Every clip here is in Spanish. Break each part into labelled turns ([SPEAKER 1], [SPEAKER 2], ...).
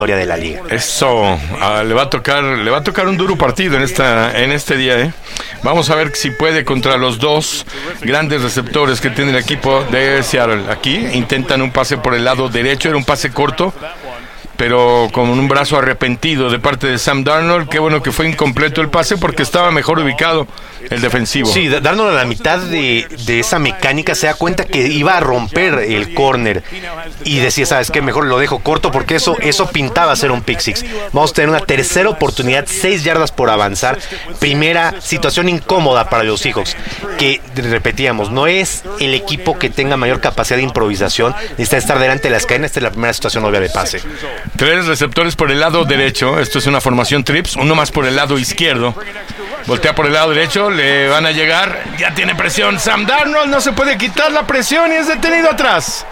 [SPEAKER 1] de la liga.
[SPEAKER 2] Eso, le va a tocar un duro partido en este día, Vamos a ver si puede contra los dos grandes receptores que tiene el equipo de Seattle. Aquí intentan un pase por el lado derecho, era un pase corto, pero con un brazo arrepentido de parte de Sam Darnold. Qué bueno que fue incompleto el pase porque estaba mejor ubicado el defensivo.
[SPEAKER 1] Sí, Darnold a la mitad de esa mecánica se da cuenta que iba a romper el córner y decía, ¿sabes qué? Mejor lo dejo corto porque eso pintaba ser un pick six. Vamos a tener una tercera oportunidad, 6 yardas por avanzar. Primera situación incómoda para los Seahawks, que repetíamos, no es el equipo que tenga mayor capacidad de improvisación, necesita estar delante de las cadenas. Esta es la primera situación obvia de pase.
[SPEAKER 2] 3 receptores por el lado derecho. Esto es una formación trips. Uno más por el lado izquierdo. Voltea por el lado derecho. Le van a llegar. Ya tiene presión Sam Darnold. No se puede quitar la presión y es detenido atrás.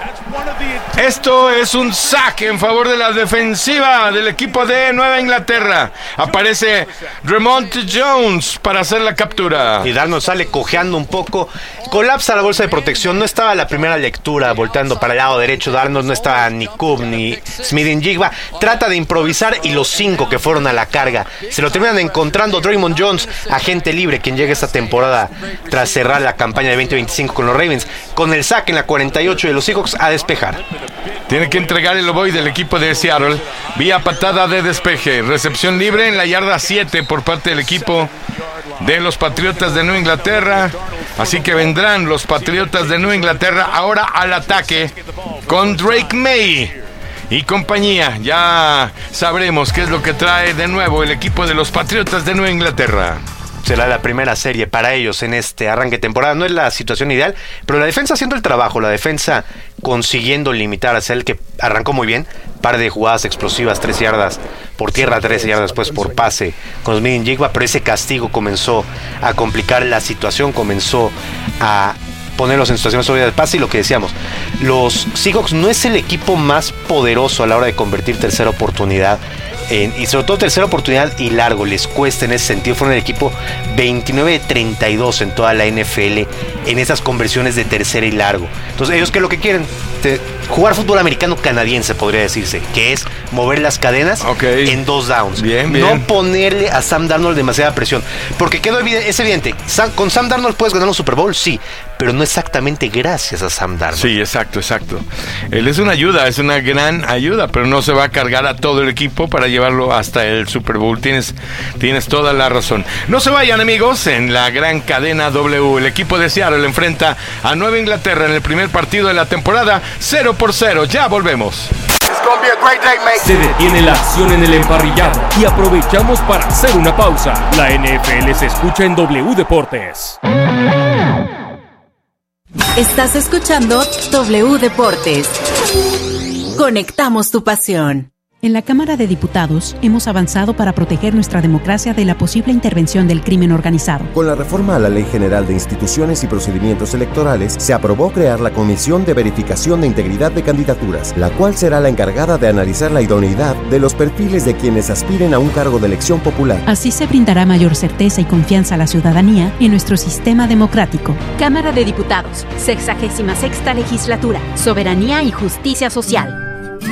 [SPEAKER 2] Esto es un saque en favor de la defensiva del equipo de Nueva Inglaterra. Aparece Dre'Mont Jones para hacer la captura.
[SPEAKER 1] Y Darnold sale cojeando un poco. Colapsa la bolsa de protección. No estaba la primera lectura volteando para el lado derecho. Darnold no estaba ni Cobb ni Smith-Njigba. Trata de improvisar y los 5 que fueron a la carga se lo terminan encontrando. Dre'Mont Jones, agente libre, quien llega esta temporada tras cerrar la campaña de 2025 con los Ravens, con el saque en la 48 de los Seahawks a despejar.
[SPEAKER 2] Tiene que entregar el ovoide del equipo de Seattle vía patada de despeje. Recepción libre en la yarda 7 por parte del equipo de los Patriotas de Nueva Inglaterra. Así que vendrán los Patriotas de Nueva Inglaterra ahora al ataque con Drake May y compañía. Ya sabremos qué es lo que trae de nuevo el equipo de los Patriotas de Nueva Inglaterra.
[SPEAKER 1] Será la primera serie para ellos en este arranque de temporada. No es la situación ideal, pero la defensa haciendo el trabajo, la defensa consiguiendo limitar a Sell, que arrancó muy bien. Par de jugadas explosivas, 3 yardas por tierra, 13 yardas después por pase con Smith-Njigba, pero ese castigo comenzó a complicar la situación, comenzó a ponerlos en situaciones obvias de pase. Y lo que decíamos, los Seahawks no es el equipo más poderoso a la hora de convertir tercera oportunidad y sobre todo tercera oportunidad y largo, les cuesta en ese sentido. Fueron el equipo 29 de 32 en toda la NFL en esas conversiones de tercera y largo. Entonces ellos, ¿qué es lo que quieren? Jugar fútbol americano canadiense, podría decirse, que es mover las cadenas en 2 downs.
[SPEAKER 2] Bien.
[SPEAKER 1] No ponerle a Sam Darnold demasiada presión, porque es evidente, con Sam Darnold puedes ganar un Super Bowl, sí, pero no exactamente gracias a Sam Darnold.
[SPEAKER 2] Sí, exacto. Él es una ayuda, es una gran ayuda, pero no se va a cargar a todo el equipo para llevarlo hasta el Super Bowl. Tienes toda la razón. No se vayan, amigos, en la gran cadena W. El equipo de Seattle enfrenta a Nueva Inglaterra en el primer partido de la temporada, 0-0. Ya volvemos.
[SPEAKER 3] Se detiene la acción en el emparrillado y aprovechamos para hacer una pausa. La NFL se escucha en W Deportes.
[SPEAKER 4] Estás escuchando W Deportes. Conectamos tu pasión.
[SPEAKER 5] En la Cámara de Diputados hemos avanzado para proteger nuestra democracia de la posible intervención del crimen organizado.
[SPEAKER 6] Con la reforma a la Ley General de Instituciones y Procedimientos Electorales, se aprobó crear la Comisión de Verificación de Integridad de Candidaturas, la cual será la encargada de analizar la idoneidad de los perfiles de quienes aspiren a un cargo de elección popular.
[SPEAKER 5] Así se brindará mayor certeza y confianza a la ciudadanía en nuestro sistema democrático.
[SPEAKER 7] Cámara de Diputados, 66ª Legislatura, Soberanía y Justicia Social.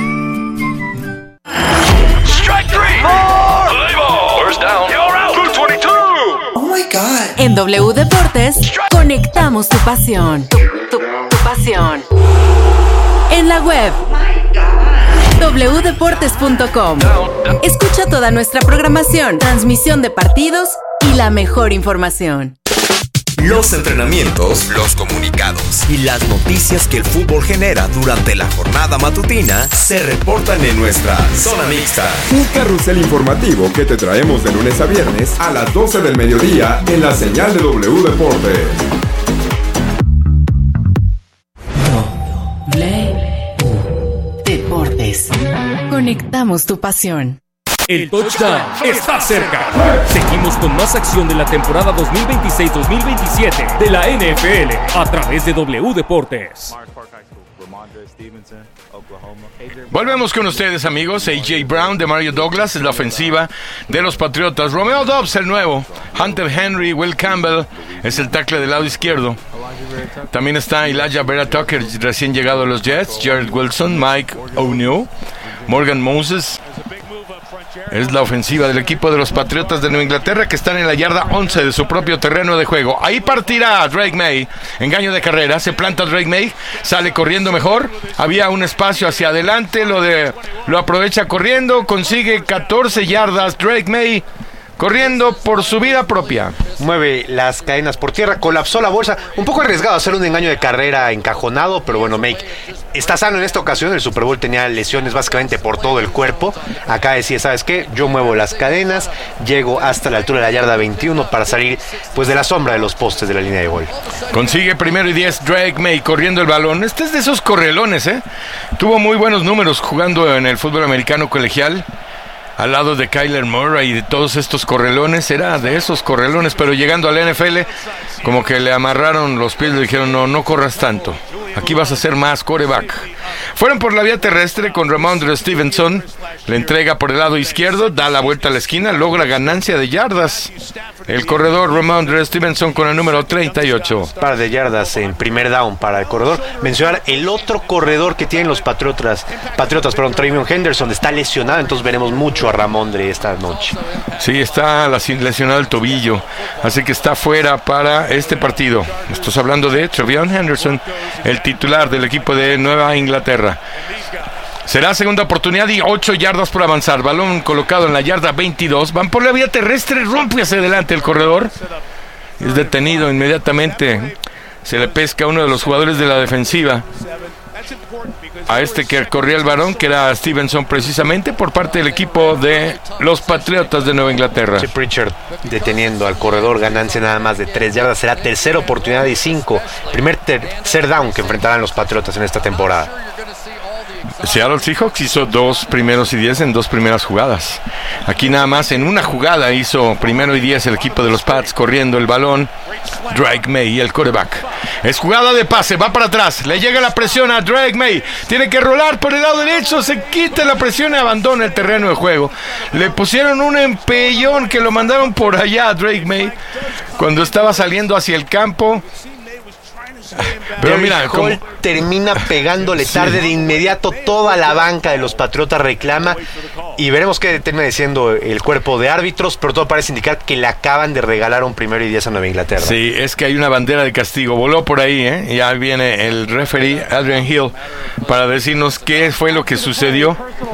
[SPEAKER 4] En W Deportes, conectamos tu pasión. Tu pasión. En la web, wdeportes.com. Escucha toda nuestra programación, transmisión de partidos y la mejor información.
[SPEAKER 8] Los entrenamientos, los comunicados y las noticias que el fútbol genera durante la jornada matutina se reportan en nuestra Zona Mixta.
[SPEAKER 9] Un carrusel informativo que te traemos de lunes a viernes a las 12 del mediodía en la señal de W Deportes.
[SPEAKER 4] W Deportes. Conectamos tu pasión.
[SPEAKER 3] El touchdown está cerca. Seguimos con más acción de la temporada 2026-2027 de la NFL a través de W Deportes.
[SPEAKER 2] Volvemos con ustedes, amigos. A.J. Brown de Mario Douglas es la ofensiva de los Patriotas. Romeo Doubs, el nuevo. Hunter Henry, Will Campbell es el tackle del lado izquierdo. También está Elijah Vera Tucker, recién llegado a los Jets. Jared Wilson, Mike O'Neill. Morgan Moses. Es la ofensiva del equipo de los Patriotas de Nueva Inglaterra, que están en la yarda 11 de su propio terreno de juego. Ahí partirá Drake May. Engaño de carrera, se planta Drake May, sale corriendo mejor. Había un espacio hacia adelante, lo aprovecha corriendo, consigue 14 yardas Drake May, corriendo por su vida propia.
[SPEAKER 1] Mueve las cadenas por tierra, colapsó la bolsa. Un poco arriesgado hacer un engaño de carrera encajonado, pero bueno, Make está sano en esta ocasión. El Super Bowl tenía lesiones básicamente por todo el cuerpo. Acá decía, ¿sabes qué? Yo muevo las cadenas, llego hasta la altura de la yarda 21 para salir pues de la sombra de los postes de la línea de gol.
[SPEAKER 2] Consigue 1st y 10 Drake May corriendo el balón. Este es de esos correlones, Tuvo muy buenos números jugando en el fútbol americano colegial, al lado de Kyler Murray y de todos estos correlones. Era de esos correlones, pero llegando a la NFL, como que le amarraron los pies, le dijeron, no corras tanto, aquí vas a ser más quarterback. Fueron por la vía terrestre con Ramondre Stevenson, le entrega por el lado izquierdo, da la vuelta a la esquina, logra ganancia de yardas. El corredor Ramondre Stevenson con el número 38.
[SPEAKER 1] Par de yardas en primer down para el corredor. Mencionar el otro corredor que tienen los Patriotas, Trayvon Henderson, está lesionado, entonces veremos mucho a Ramondre esta noche.
[SPEAKER 2] Sí, está lesionado el tobillo, así que está fuera para este partido. Estamos hablando de Trayvon Henderson, el titular del equipo de Nueva Inglaterra. Será segunda oportunidad y 8 yardas por avanzar. Balón colocado en la yarda 22. Van por la vía terrestre, rompe hacia adelante el corredor. Es detenido inmediatamente. Se le pesca a uno de los jugadores de la defensiva, a este que corría el balón, que era Stevenson precisamente, por parte del equipo de los Patriotas de Nueva Inglaterra.
[SPEAKER 1] Sí, Pritchard deteniendo al corredor, ganancia nada más de 3 yardas. Será tercera oportunidad y 5. Tercer down que enfrentarán los Patriotas en esta temporada.
[SPEAKER 2] Seattle Seahawks hizo 2 primeros y 10 en 2 primeras jugadas. Aquí nada más en una jugada hizo 1st y 10 el equipo de los Pats corriendo el balón. Drake May, el quarterback. Es jugada de pase, va para atrás, le llega la presión a Drake May, tiene que rolar por el lado derecho, se quita la presión y abandona el terreno de juego. Le pusieron un empellón que lo mandaron por allá a Drake May cuando estaba saliendo hacia el campo.
[SPEAKER 1] Pero mira, Hall termina pegándole tarde, de inmediato toda la banca de los Patriotas reclama y veremos qué termina diciendo el cuerpo de árbitros, pero todo parece indicar que le acaban de regalar un 1st y 10 a Nueva Inglaterra.
[SPEAKER 2] Sí, es que hay una bandera de castigo, voló por ahí, y ya viene el referee Adrian Hill para decirnos qué fue lo que sucedió.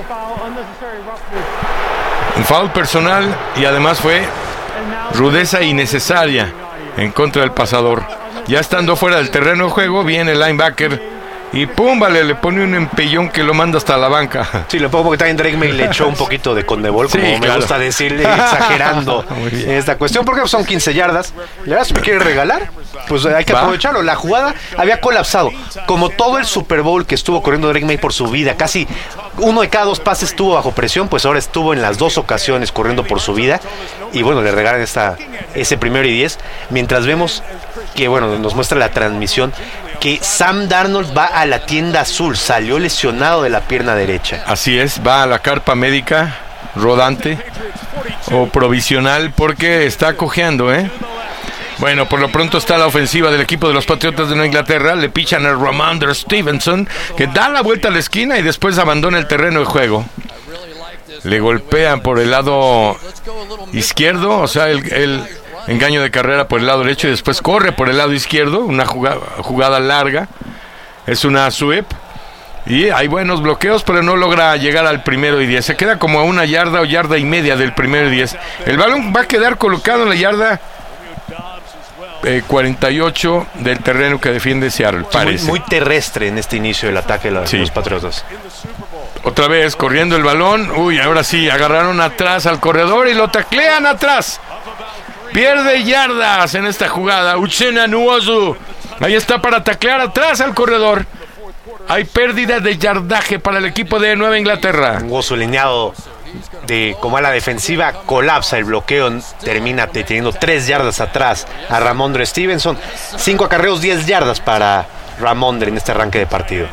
[SPEAKER 2] Un foul personal y además fue rudeza innecesaria en contra del pasador. Ya estando fuera del terreno de juego, viene el linebacker y pum, le pone un empellón que lo manda hasta la banca.
[SPEAKER 1] Sí, lo pongo porque también Drake May le echó un poquito de Condebol, como sí, me gusta decirle, exagerando esta cuestión, porque son 15 yardas. La verdad, si me quiere regalar, pues hay que aprovecharlo. La jugada había colapsado, como todo el Super Bowl que estuvo corriendo Drake May por su vida. Casi 1 de cada 2 pases estuvo bajo presión, pues ahora estuvo en las 2 ocasiones corriendo por su vida. Y bueno, le regalan ese 1st y 10, mientras vemos que, bueno, nos muestra la transmisión que Sam Darnold va a la tienda azul, salió lesionado de la pierna derecha.
[SPEAKER 2] Así es, va a la carpa médica rodante o provisional porque está cojeando, Bueno, por lo pronto está la ofensiva del equipo de los Patriotas de Nueva Inglaterra. Le pichan a Ramondre Stevenson, que da la vuelta a la esquina y después abandona el terreno de juego. Le golpean por el lado izquierdo, o sea, el engaño de carrera por el lado derecho y después corre por el lado izquierdo, una jugada larga, es una sweep y hay buenos bloqueos, pero no logra llegar al 1st y 10, se queda como a 1 yarda o yarda y media del 1st y 10. El balón va a quedar colocado en la yarda 48 del terreno que defiende Seattle, parece.
[SPEAKER 1] Muy terrestre en este inicio del ataque de los Patriotas.
[SPEAKER 2] Otra vez corriendo el balón, ahora sí, agarraron atrás al corredor y lo taclean atrás. Pierde yardas en esta jugada. Uchenna Nwosu. Ahí está para taclear atrás al corredor. Hay pérdida de yardaje para el equipo de Nueva Inglaterra.
[SPEAKER 1] Nwosu alineado como a la defensiva, colapsa el bloqueo, termina teniendo 3 yardas atrás a Ramondre Stevenson. 5 acarreos, 10 yardas para Ramondre en este arranque de partido.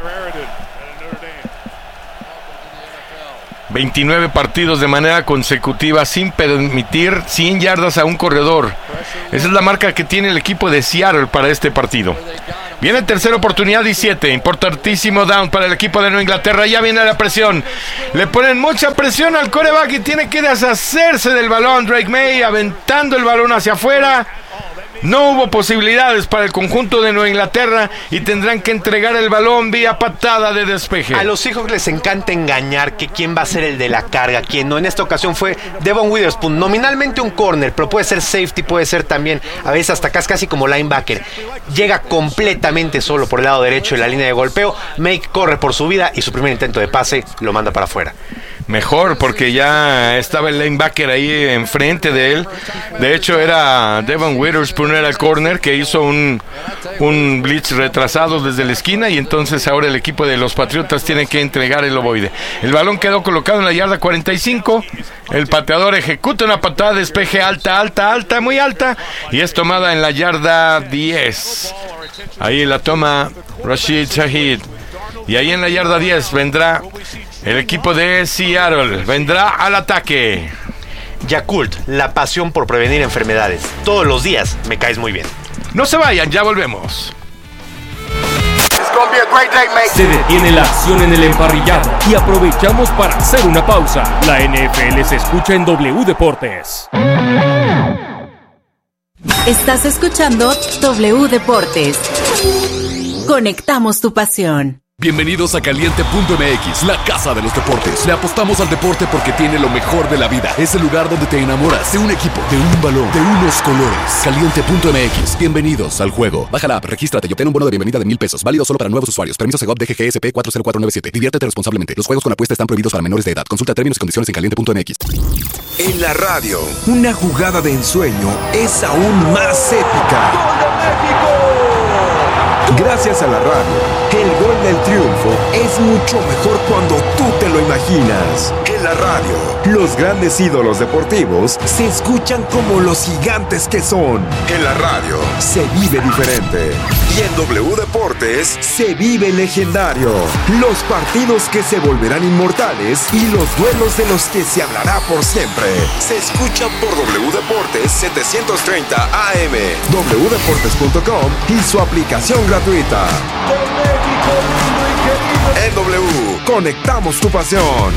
[SPEAKER 2] 29 partidos de manera consecutiva sin permitir 100 yardas a un corredor. Esa es la marca que tiene el equipo de Seattle para este partido. Viene tercera oportunidad y 7. Importantísimo down para el equipo de Nueva Inglaterra. Ya viene la presión. Le ponen mucha presión al quarterback y tiene que deshacerse del balón. Drake May aventando el balón hacia afuera. No hubo posibilidades para el conjunto de Nueva Inglaterra y tendrán que entregar el balón vía patada de despeje.
[SPEAKER 1] A los Seahawks les encanta engañar que quién va a ser el de la carga, quién no. En esta ocasión fue Devon Witherspoon, nominalmente un corner, pero puede ser safety, puede ser también a veces hasta casi como linebacker. Llega completamente solo por el lado derecho de la línea de golpeo. Make corre por su vida y su primer intento de pase lo manda para afuera.
[SPEAKER 2] Mejor, porque ya estaba el linebacker ahí enfrente de él. De hecho, era Devon Witherspoon, era el corner que hizo un blitz retrasado desde la esquina, y entonces ahora el equipo de los Patriotas tiene que entregar el ovoide. El balón quedó colocado en la yarda 45. El pateador ejecuta una patada de despeje alta, muy alta, y es tomada en la yarda 10. Ahí la toma Rashid Shaheed. Y ahí en la yarda 10 vendrá el equipo de Seattle, vendrá al ataque.
[SPEAKER 1] Yakult, la pasión por prevenir enfermedades. Todos los días me caes muy bien.
[SPEAKER 2] No se vayan, ya volvemos.
[SPEAKER 3] Se detiene la acción en el emparrillado y aprovechamos para hacer una pausa. La NFL se escucha en W Deportes.
[SPEAKER 4] Estás escuchando W Deportes. Conectamos tu pasión.
[SPEAKER 10] Bienvenidos a Caliente.mx, la casa de los deportes. Le apostamos al deporte porque tiene lo mejor de la vida. Es el lugar donde te enamoras de un equipo, de un balón, de unos colores. Caliente.mx, bienvenidos al juego. Baja la app, regístrate y obtén un bono de bienvenida de $1,000. Válido solo para nuevos usuarios. Permiso Segov DGGSP 40497. Diviértete responsablemente. Los juegos con apuesta están prohibidos para menores de edad. Consulta términos y condiciones en Caliente.mx.
[SPEAKER 8] En la radio, una jugada de ensueño es aún más épica. Gracias a la radio, el gol del triunfo es mucho mejor cuando tú te lo imaginas. En la radio, los grandes ídolos deportivos se escuchan como los gigantes que son. En la radio, se vive diferente. Y en W Deportes, se vive legendario. Los partidos que se volverán inmortales y los duelos de los que se hablará por siempre. Se escuchan por W Deportes 730 AM, wdeportes.com y su aplicación gratuita. En W, conectamos tu pasión.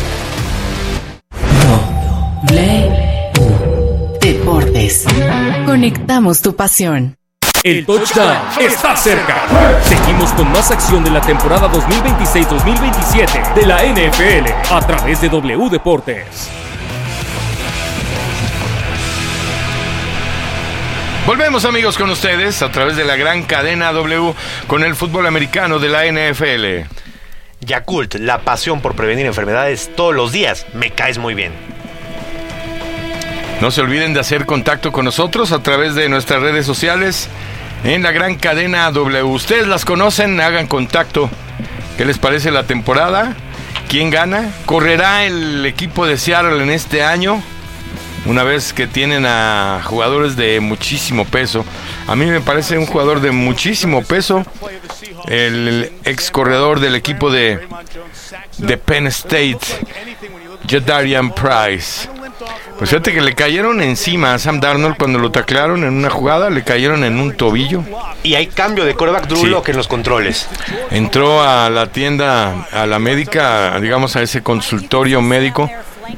[SPEAKER 4] W Deportes. Conectamos tu pasión.
[SPEAKER 3] El touchdown está cerca. Seguimos con más acción de la temporada 2026-2027 de la NFL a través de W Deportes.
[SPEAKER 2] Volvemos, amigos, con ustedes a través de la gran cadena W con el fútbol americano de la NFL.
[SPEAKER 1] Yakult, la pasión por prevenir enfermedades. Todos los días me caes muy bien.
[SPEAKER 2] No se olviden de hacer contacto con nosotros a través de nuestras redes sociales en la gran cadena W. Ustedes las conocen, hagan contacto. ¿Qué les parece la temporada? ¿Quién gana? ¿Correrá el equipo de Seattle en este año? Una vez que tienen a jugadores de muchísimo peso. A mí me parece un jugador de muchísimo peso, el ex corredor del equipo de Penn State, Jadarian Price. Pues fíjate que le cayeron encima a Sam Darnold cuando lo taclearon en una jugada, le cayeron en un tobillo.
[SPEAKER 1] Y hay cambio de quarterback, Drew Lock en los controles.
[SPEAKER 2] Entró a la tienda, a la médica, digamos a ese consultorio médico,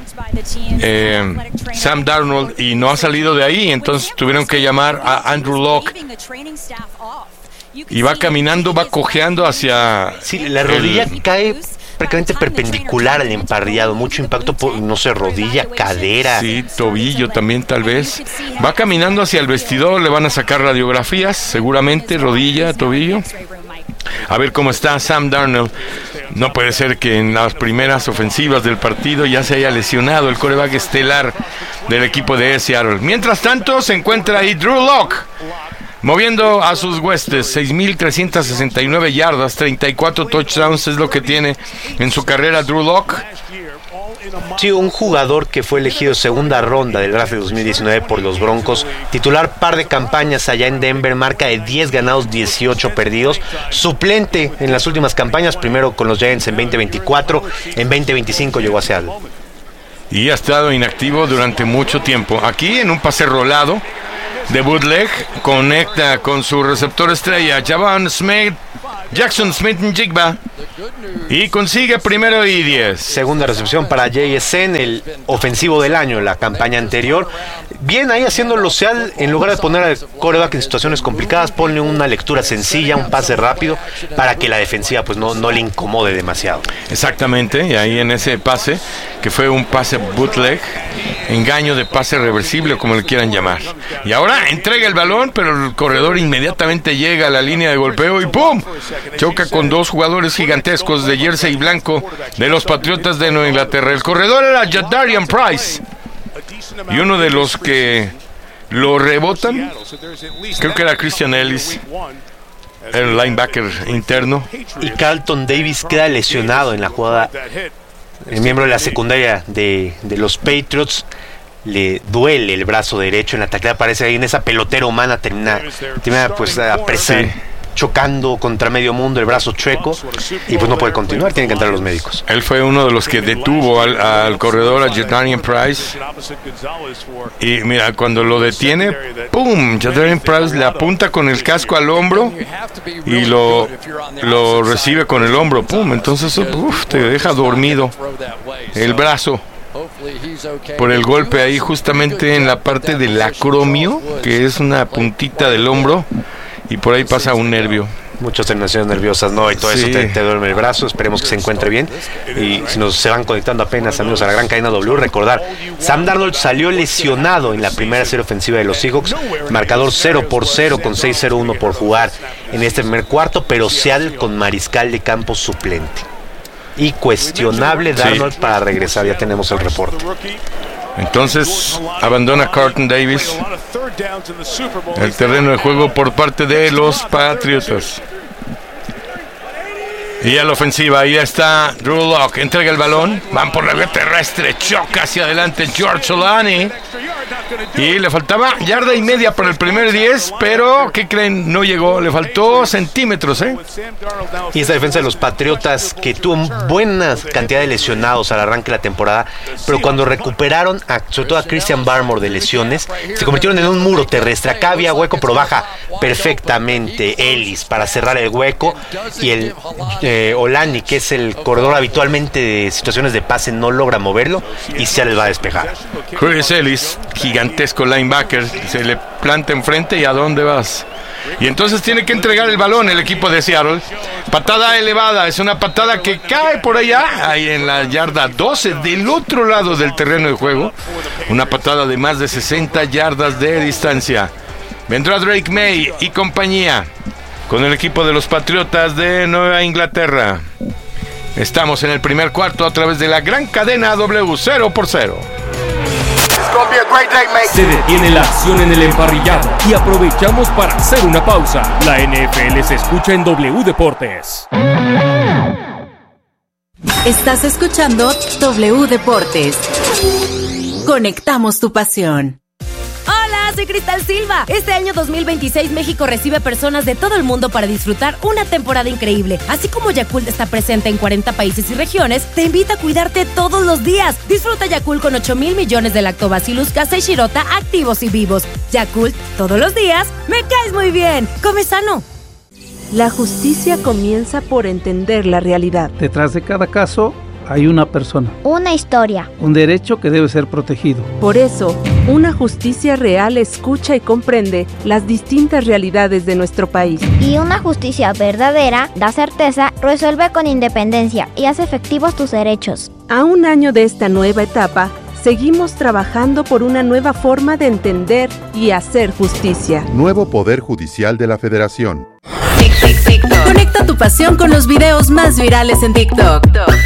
[SPEAKER 2] Sam Darnold, y no ha salido de ahí. Entonces tuvieron que llamar a Andrew Luck y va caminando, va cojeando hacia...
[SPEAKER 1] Sí, la rodilla cae prácticamente perpendicular al emparrillado, mucho impacto, no sé, rodilla, cadera.
[SPEAKER 2] Sí, tobillo también tal vez. Va caminando hacia el vestidor, le van a sacar radiografías, seguramente, rodilla, tobillo. A ver cómo está Sam Darnold. No puede ser que en las primeras ofensivas del partido ya se haya lesionado el quarterback estelar del equipo de Seattle. Mientras tanto, se encuentra ahí Drew Lock, moviendo a sus huestes. 6,369 yardas, 34 touchdowns es lo que tiene en su carrera Drew Lock.
[SPEAKER 1] Sí, un jugador que fue elegido segunda ronda del draft de 2019 por los Broncos, titular par de campañas allá en Denver, marca de 10 ganados, 18 perdidos, suplente en las últimas campañas, primero con los Giants en 2024, en 2025 llegó a Seattle.
[SPEAKER 2] Y ha estado inactivo durante mucho tiempo. Aquí en un pase rolado de bootleg, conecta con su receptor estrella, Jackson Smith-Njigba, y consigue 1st y 10.
[SPEAKER 1] Segunda recepción para JSN, el ofensivo del año en la campaña anterior. Bien ahí haciéndolo Seattle, en lugar de poner al quarterback en situaciones complicadas, ponle una lectura sencilla, un pase rápido, para que la defensiva pues no le incomode demasiado.
[SPEAKER 2] Exactamente, y ahí en ese pase, que fue un pase bootleg, engaño de pase reversible, como le quieran llamar. Y ahora entrega el balón, pero el corredor inmediatamente llega a la línea de golpeo y ¡pum! Choca con 2 jugadores gigantescos de jersey blanco de los Patriotas de Nueva Inglaterra. El corredor era Jadarian Price, y uno de los que lo rebotan, creo que era Christian Ellis, el linebacker interno.
[SPEAKER 1] Y Carlton Davis queda lesionado en la jugada. El miembro de la secundaria de los Patriots le duele el brazo derecho en la taclea. Parece ahí en esa pelotera humana termina pues apresar, sí, chocando contra medio mundo, el brazo chueco, y pues no puede continuar, tienen que entrar los médicos.
[SPEAKER 2] Él fue uno de los que detuvo al corredor, a Jadarian Price, y mira, cuando lo detiene, ¡pum! Jadarian Price le apunta con el casco al hombro y lo recibe con el hombro, ¡pum! Entonces te deja dormido el brazo por el golpe ahí justamente en la parte del acromio, que es una puntita del hombro, y por ahí pasa un nervio.
[SPEAKER 1] Muchas terminaciones nerviosas, ¿no? Y todo eso te duerme el brazo. Esperemos que se encuentre bien. Y si nos se van conectando apenas, amigos, a la gran cadena W, recordar, Sam Darnold salió lesionado en la primera serie ofensiva de los Seahawks. Marcador 0-0 con 6-0-1 por jugar en este primer cuarto, pero Seattle con mariscal de campo suplente. Y cuestionable Darnold para regresar, ya tenemos el reporte.
[SPEAKER 2] Entonces abandona Carlton Davis el terreno de juego por parte de los Patriotas. Y a la ofensiva, ahí está Drew Lock, entrega el balón, van por la vía terrestre, choca hacia adelante George Solani, y le faltaba 1.5 yardas para el primer 10, pero ¿qué creen? No llegó, le faltó centímetros,
[SPEAKER 1] Y esta defensa de los Patriotas, que tuvo buena cantidad de lesionados al arranque de la temporada, pero cuando recuperaron sobre todo a Christian Barmore de lesiones, se convirtieron en un muro terrestre. Acá había hueco, pero baja perfectamente Ellis para cerrar el hueco, y el Olani, que es el corredor habitualmente de situaciones de pase, no logra moverlo y se les va a despejar.
[SPEAKER 2] Chris Ellis, gigantesco linebacker, se le planta enfrente y ¿a dónde vas? Y entonces tiene que entregar el balón el equipo de Seattle. Patada elevada, es una patada que cae por allá, ahí en la yarda 12 del otro lado del terreno de juego. Una patada de más de 60 yardas de distancia. Vendrá Drake May y compañía con el equipo de los Patriotas de Nueva Inglaterra. Estamos en el primer cuarto a través de la gran cadena W, 0-0.
[SPEAKER 3] Se detiene la acción en el emparrillado y aprovechamos para hacer una pausa. La NFL se escucha en W Deportes.
[SPEAKER 4] Estás escuchando W Deportes. Conectamos tu pasión.
[SPEAKER 11] Hola, soy Cristal Silva. Este año 2026 México recibe personas de todo el mundo para disfrutar una temporada increíble. Así como Yakult está presente en 40 países y regiones, te invita a cuidarte todos los días. Disfruta Yakult con 8,000 millones de Lactobacillus casei shirota activos y vivos. Yakult, todos los días, me caes muy bien. Come sano.
[SPEAKER 12] La justicia comienza por entender la realidad.
[SPEAKER 13] Detrás de cada caso hay una persona.
[SPEAKER 14] Una historia.
[SPEAKER 13] Un derecho que debe ser protegido.
[SPEAKER 12] Por eso, una justicia real escucha y comprende las distintas realidades de nuestro país.
[SPEAKER 14] Y una justicia verdadera da certeza, resuelve con independencia y hace efectivos tus derechos.
[SPEAKER 12] A un año de esta nueva etapa, seguimos trabajando por una nueva forma de entender y hacer justicia.
[SPEAKER 15] Nuevo Poder Judicial de la Federación.
[SPEAKER 4] Conecta tu pasión con los videos más virales en TikTok.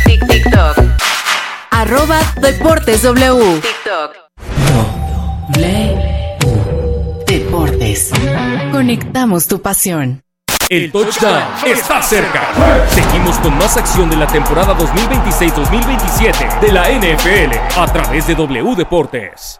[SPEAKER 4] @DeportesW. TikTok. Deportes. Conectamos tu pasión.
[SPEAKER 3] El touchdown está cerca. Seguimos con más acción de la temporada 2026-2027 de la NFL a través de W Deportes.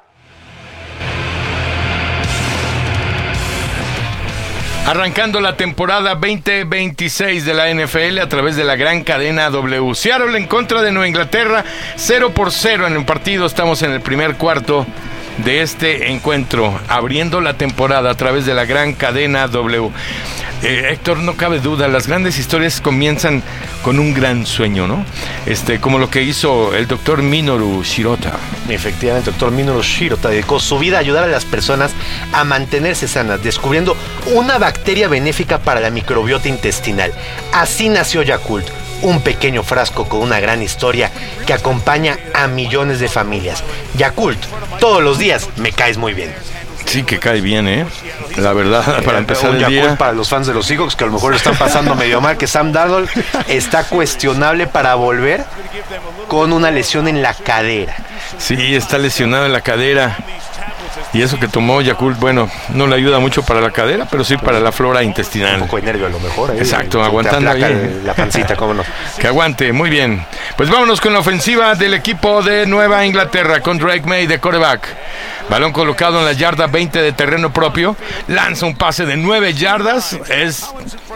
[SPEAKER 2] Arrancando la temporada 2026 de la NFL a través de la gran cadena W. Seattle en contra de Nueva Inglaterra, 0-0 en el partido. Estamos en el primer cuarto de este encuentro, abriendo la temporada a través de la gran cadena W. Héctor, no cabe duda, las grandes historias comienzan con un gran sueño, ¿no? Como lo que hizo el doctor Minoru Shirota.
[SPEAKER 1] Efectivamente, el doctor Minoru Shirota dedicó su vida a ayudar a las personas a mantenerse sanas, descubriendo una bacteria benéfica para la microbiota intestinal. Así nació Yakult, un pequeño frasco con una gran historia que acompaña a millones de familias. Yakult, todos los días me caes muy bien.
[SPEAKER 2] Sí que cae bien, la verdad, para empezar el
[SPEAKER 1] Yakult
[SPEAKER 2] día.
[SPEAKER 1] Para los fans de los Seahawks, que a lo mejor lo están pasando medio mal, que Sam Darnold está cuestionable para volver con una lesión en la cadera.
[SPEAKER 2] Sí, está lesionado en la cadera. Y eso que tomó Yakult, bueno, no le ayuda mucho para la cadera, pero sí para la flora intestinal.
[SPEAKER 1] Un poco de nervio a lo mejor.
[SPEAKER 2] Exacto, aguantando ahí.
[SPEAKER 1] La pancita, cómo no.
[SPEAKER 2] Que aguante, muy bien. Pues vámonos con la ofensiva del equipo de Nueva Inglaterra, con Drake May de quarterback. Balón colocado en la yarda 20 de terreno propio. Lanza un pase de 9 yardas. Es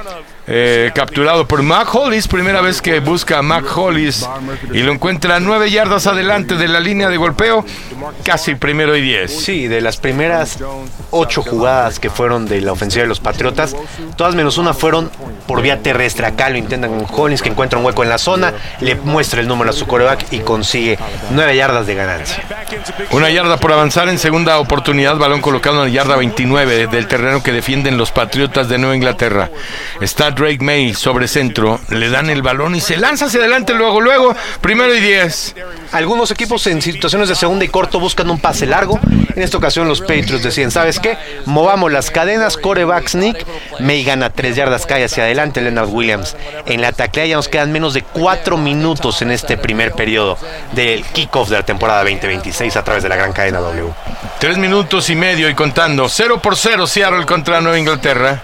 [SPEAKER 2] capturado por Mac Hollis. Primera vez que busca a Mac Hollis y lo encuentra 9 yardas adelante de la línea de golpeo. Casi 1st y 10.
[SPEAKER 1] Sí, de las primeras 8 jugadas que fueron de la ofensiva de los Patriotas, todas menos una fueron por vía terrestre. Acá lo intentan con Hollins, que encuentra un hueco en la zona, le muestra el número a su quarterback y consigue 9 yardas de ganancia.
[SPEAKER 2] 1 yarda por avanzar en segunda oportunidad. Balón colocado en la yarda 29 del terreno que defienden los Patriotas de Nueva Inglaterra. Está Drake May sobre centro, le dan el balón y se lanza hacia adelante luego, 1st y 10.
[SPEAKER 1] Algunos equipos en situaciones de segunda y corto buscan un pase largo. En esta ocasión los Patriots deciden, ¿sabes qué? Movamos las cadenas, quarterback sneak, May gana 3 yardas, cae hacia adelante Leonard Williams. En la tacleada ya nos quedan menos de 4 minutos en este primer periodo del kickoff de la temporada 2026 a través de la gran cadena W.
[SPEAKER 2] 3 minutos y medio y contando. 0-0 Seattle contra Nueva Inglaterra.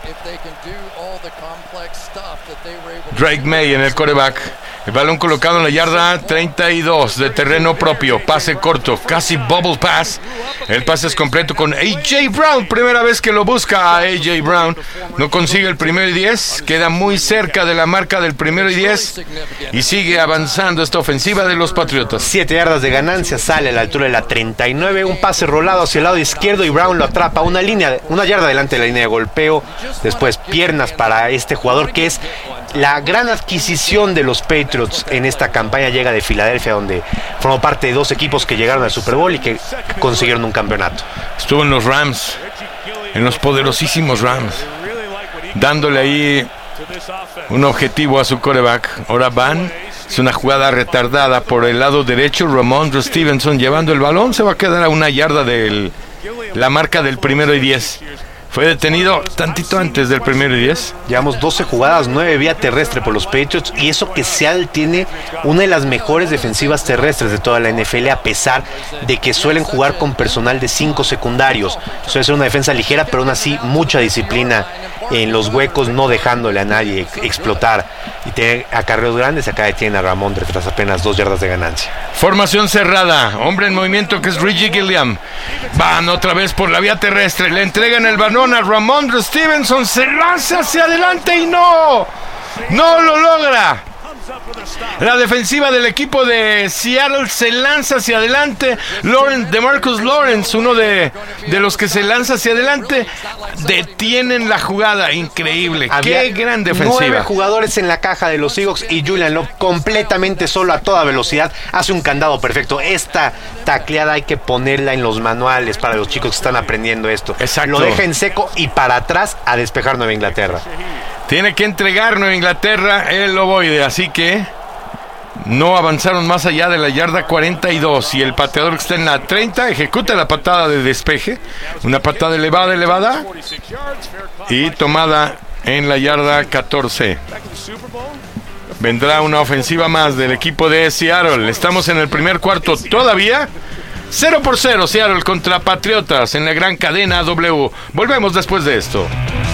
[SPEAKER 2] Drake May en el quarterback. El balón colocado en la yarda 32 de terreno propio. Pase corto, casi bubble pass. El pase es completo con A.J. Brown. Primera vez que lo busca a A.J. Brown. No consigue el 1st y 10. Queda muy cerca de la marca del 1st y 10. Y sigue avanzando esta ofensiva de los Patriotas.
[SPEAKER 1] 7 yardas de ganancia, sale a la altura de la 39. Un pase rolado hacia el lado izquierdo y Brown lo atrapa. Una yarda delante de la línea de golpeo. Después piernas para este jugador, que es la gran adquisición de los Patriots en esta campaña. Llega de Filadelfia, donde formó parte de 2 equipos que llegaron al Super Bowl y que consiguieron un campeonato.
[SPEAKER 2] Estuvo en los Rams, en los poderosísimos Rams, dándole ahí un objetivo a su quarterback. Ahora van, es una jugada retardada por el lado derecho. Ramondre Stevenson llevando el balón, se va a quedar a 1 yarda de la marca del 1st y 10. Fue detenido tantito antes del 1st y 10.
[SPEAKER 1] Llevamos 12 jugadas, 9 vía terrestre por los Patriots, y eso que Seattle tiene una de las mejores defensivas terrestres de toda la NFL, a pesar de que suelen jugar con personal de 5 secundarios. Suele ser una defensa ligera, pero aún así mucha disciplina en los huecos, no dejándole a nadie explotar. Y tiene acarreos grandes. Acá detiene a Ramondre tras apenas 2 yardas de ganancia.
[SPEAKER 2] Formación cerrada, hombre en movimiento que es Reggie Gilliam. Van otra vez por la vía terrestre, le entregan el balón a Ramondre Stevenson, se lanza hacia adelante y no lo logra. La defensiva del equipo de Seattle se lanza hacia adelante. DeMarcus Lawrence, uno de los que se lanza hacia adelante, detienen la jugada. Increíble. Qué gran defensiva.
[SPEAKER 1] 9 jugadores en la caja de los Seahawks y Julian Love completamente solo a toda velocidad. Hace un candado perfecto. Esta tacleada hay que ponerla en los manuales para los chicos que están aprendiendo esto.
[SPEAKER 2] Exacto.
[SPEAKER 1] Lo deja en seco y para atrás a despejar Nueva Inglaterra.
[SPEAKER 2] Tiene que entregar Nueva Inglaterra el ovoide, así que no avanzaron más allá de la yarda 42 y el pateador que está en la 30 ejecuta la patada de despeje, una patada elevada y tomada en la yarda 14. Vendrá una ofensiva más del equipo de Seattle. Estamos en el primer cuarto todavía. 0-0 Seattle contra Patriotas en la gran cadena W. Volvemos después de esto.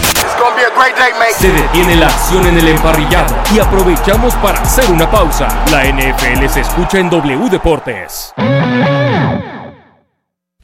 [SPEAKER 3] Se detiene la acción en el emparrillado y aprovechamos para hacer una pausa. La NFL se escucha en W Deportes.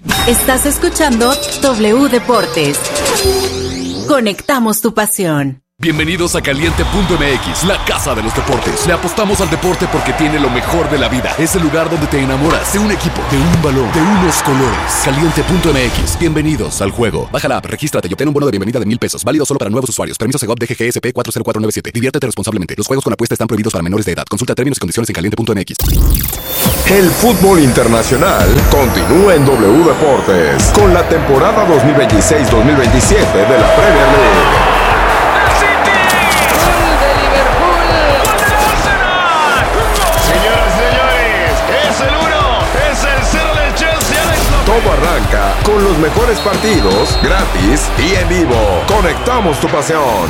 [SPEAKER 4] Estás escuchando W Deportes. Conectamos tu pasión.
[SPEAKER 10] Bienvenidos a Caliente.mx, la casa de los deportes. Le apostamos al deporte porque tiene lo mejor de la vida. Es el lugar donde te enamoras de un equipo, de un balón, de unos colores. Caliente.mx, bienvenidos al juego. Baja la app, regístrate y obtén un bono de bienvenida de $1,000. Válido solo para nuevos usuarios. Permiso Segov DGGSP 40497. Diviértete responsablemente. Los juegos con apuesta están prohibidos para menores de edad. Consulta términos y condiciones en Caliente.mx.
[SPEAKER 8] El fútbol internacional continúa en W Deportes con la temporada 2026-2027 de la Premier League. Todo arranca con los mejores partidos, gratis y en vivo. Conectamos tu pasión.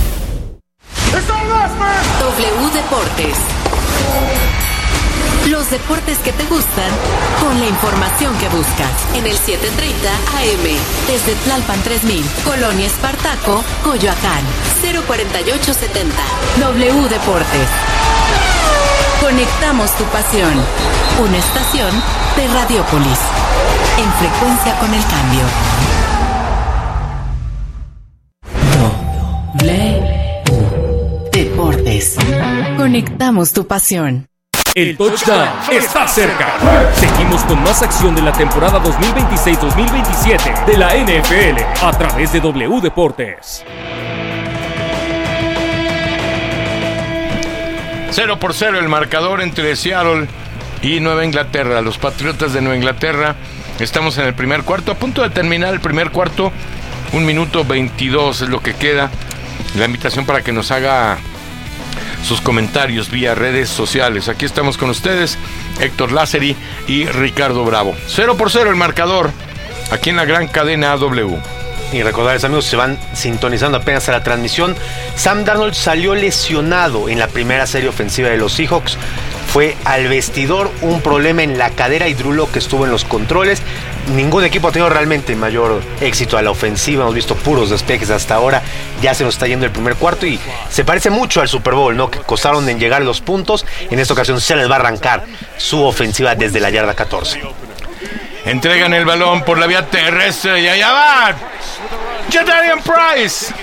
[SPEAKER 4] W Deportes. Los deportes que te gustan con la información que buscas. En el 730 AM. Desde Tlalpan 3000, Colonia Espartaco, Coyoacán. 04870. W Deportes. Conectamos tu pasión. Una estación de Radiopolis. En frecuencia con el cambio. W Deportes. Conectamos tu pasión.
[SPEAKER 3] El touchdown está cerca. Seguimos con más acción de la temporada 2026-2027 de la NFL a través de W Deportes.
[SPEAKER 2] 0-0 el marcador entre Seattle y Nueva Inglaterra. Los Patriotas de Nueva Inglaterra. Estamos en el primer cuarto, a punto de terminar el primer cuarto. 1 minuto 22 es lo que queda. La invitación para que nos haga sus comentarios vía redes sociales. Aquí estamos con ustedes, Héctor Lázari y Ricardo Bravo. 0-0 el marcador, aquí en la gran cadena AW.
[SPEAKER 1] Y recordarles, amigos, se van sintonizando apenas a la transmisión. Sam Darnold salió lesionado en la primera serie ofensiva de los Seahawks. Fue al vestidor, un problema en la cadera y Drew Lock estuvo en los controles. Ningún equipo ha tenido realmente mayor éxito a la ofensiva. Hemos visto puros despejes hasta ahora. Ya se nos está yendo el primer cuarto y se parece mucho al Super Bowl, ¿no? Que costaron en llegar los puntos. En esta ocasión se les va a arrancar su ofensiva desde la yarda 14.
[SPEAKER 2] Entregan el balón por la vía terrestre y allá va Jadarian Price.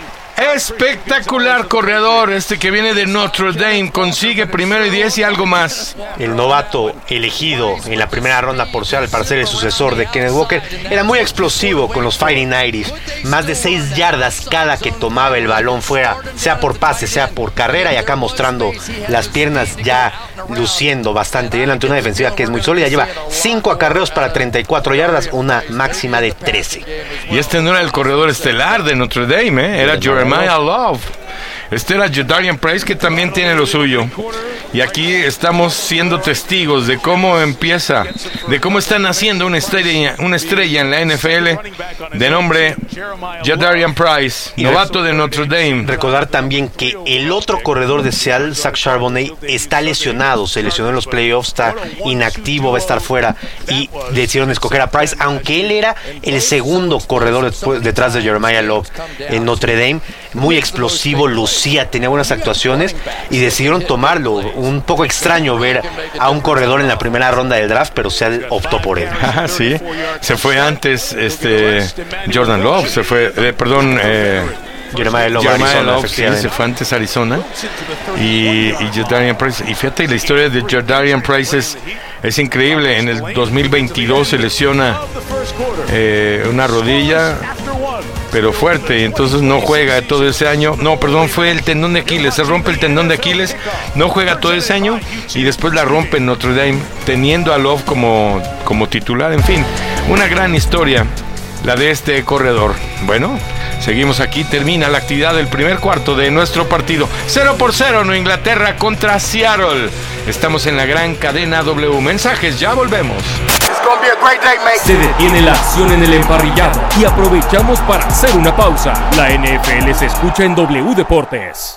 [SPEAKER 2] Espectacular corredor que viene de Notre Dame. Consigue 1 y 10 y algo más.
[SPEAKER 1] El novato elegido en la primera ronda por Seattle para ser el sucesor de Kenneth Walker era muy explosivo con los Fighting Irish. Más de 6 yardas cada que tomaba el balón fuera, sea por pase, sea por carrera, y acá mostrando las piernas, ya luciendo bastante bien ante una defensiva que es muy sólida. Lleva 5 acarreos para 34 yardas, una máxima de 13.
[SPEAKER 2] Y no era el corredor estelar de Notre Dame, era Jeremiah Love. Era Jadarian Price, que también tiene lo suyo. Y aquí estamos siendo testigos de cómo empieza, de cómo está naciendo una estrella en la NFL de nombre Jadarian Price, novato de Notre Dame.
[SPEAKER 1] Recordar también que el otro corredor de Seattle, Zach Charbonnet, está lesionado, se lesionó en los playoffs, está inactivo, va a estar fuera y decidieron escoger a Price, aunque él era el segundo corredor detrás de Jeremiah Love en Notre Dame. Muy explosivo, lucía, tenía buenas actuaciones y decidieron tomarlo. Un poco extraño ver a un corredor en la primera ronda del draft, pero se optó por él.
[SPEAKER 2] Sí, se fue antes Jordan Love, se fue,
[SPEAKER 1] Jeremiah Love,
[SPEAKER 2] sí, se fue antes a Arizona y Jadarian Price. Y fíjate, la historia de Jadarian Price es increíble. En el 2022 se lesiona una rodilla, pero fuerte, y entonces no juega todo ese año. Fue el tendón de Aquiles, se rompe el tendón de Aquiles, no juega todo ese año y después la rompe en Notre Dame, teniendo a Love como titular. En fin, una gran historia la de este corredor. Bueno, seguimos aquí, termina la actividad del primer cuarto de nuestro partido. 0-0 Nueva Inglaterra contra Seattle. Estamos en la gran cadena W. Mensajes, ya volvemos.
[SPEAKER 3] Se detiene la acción en el emparrillado y aprovechamos para hacer una pausa. La NFL se escucha en W Deportes.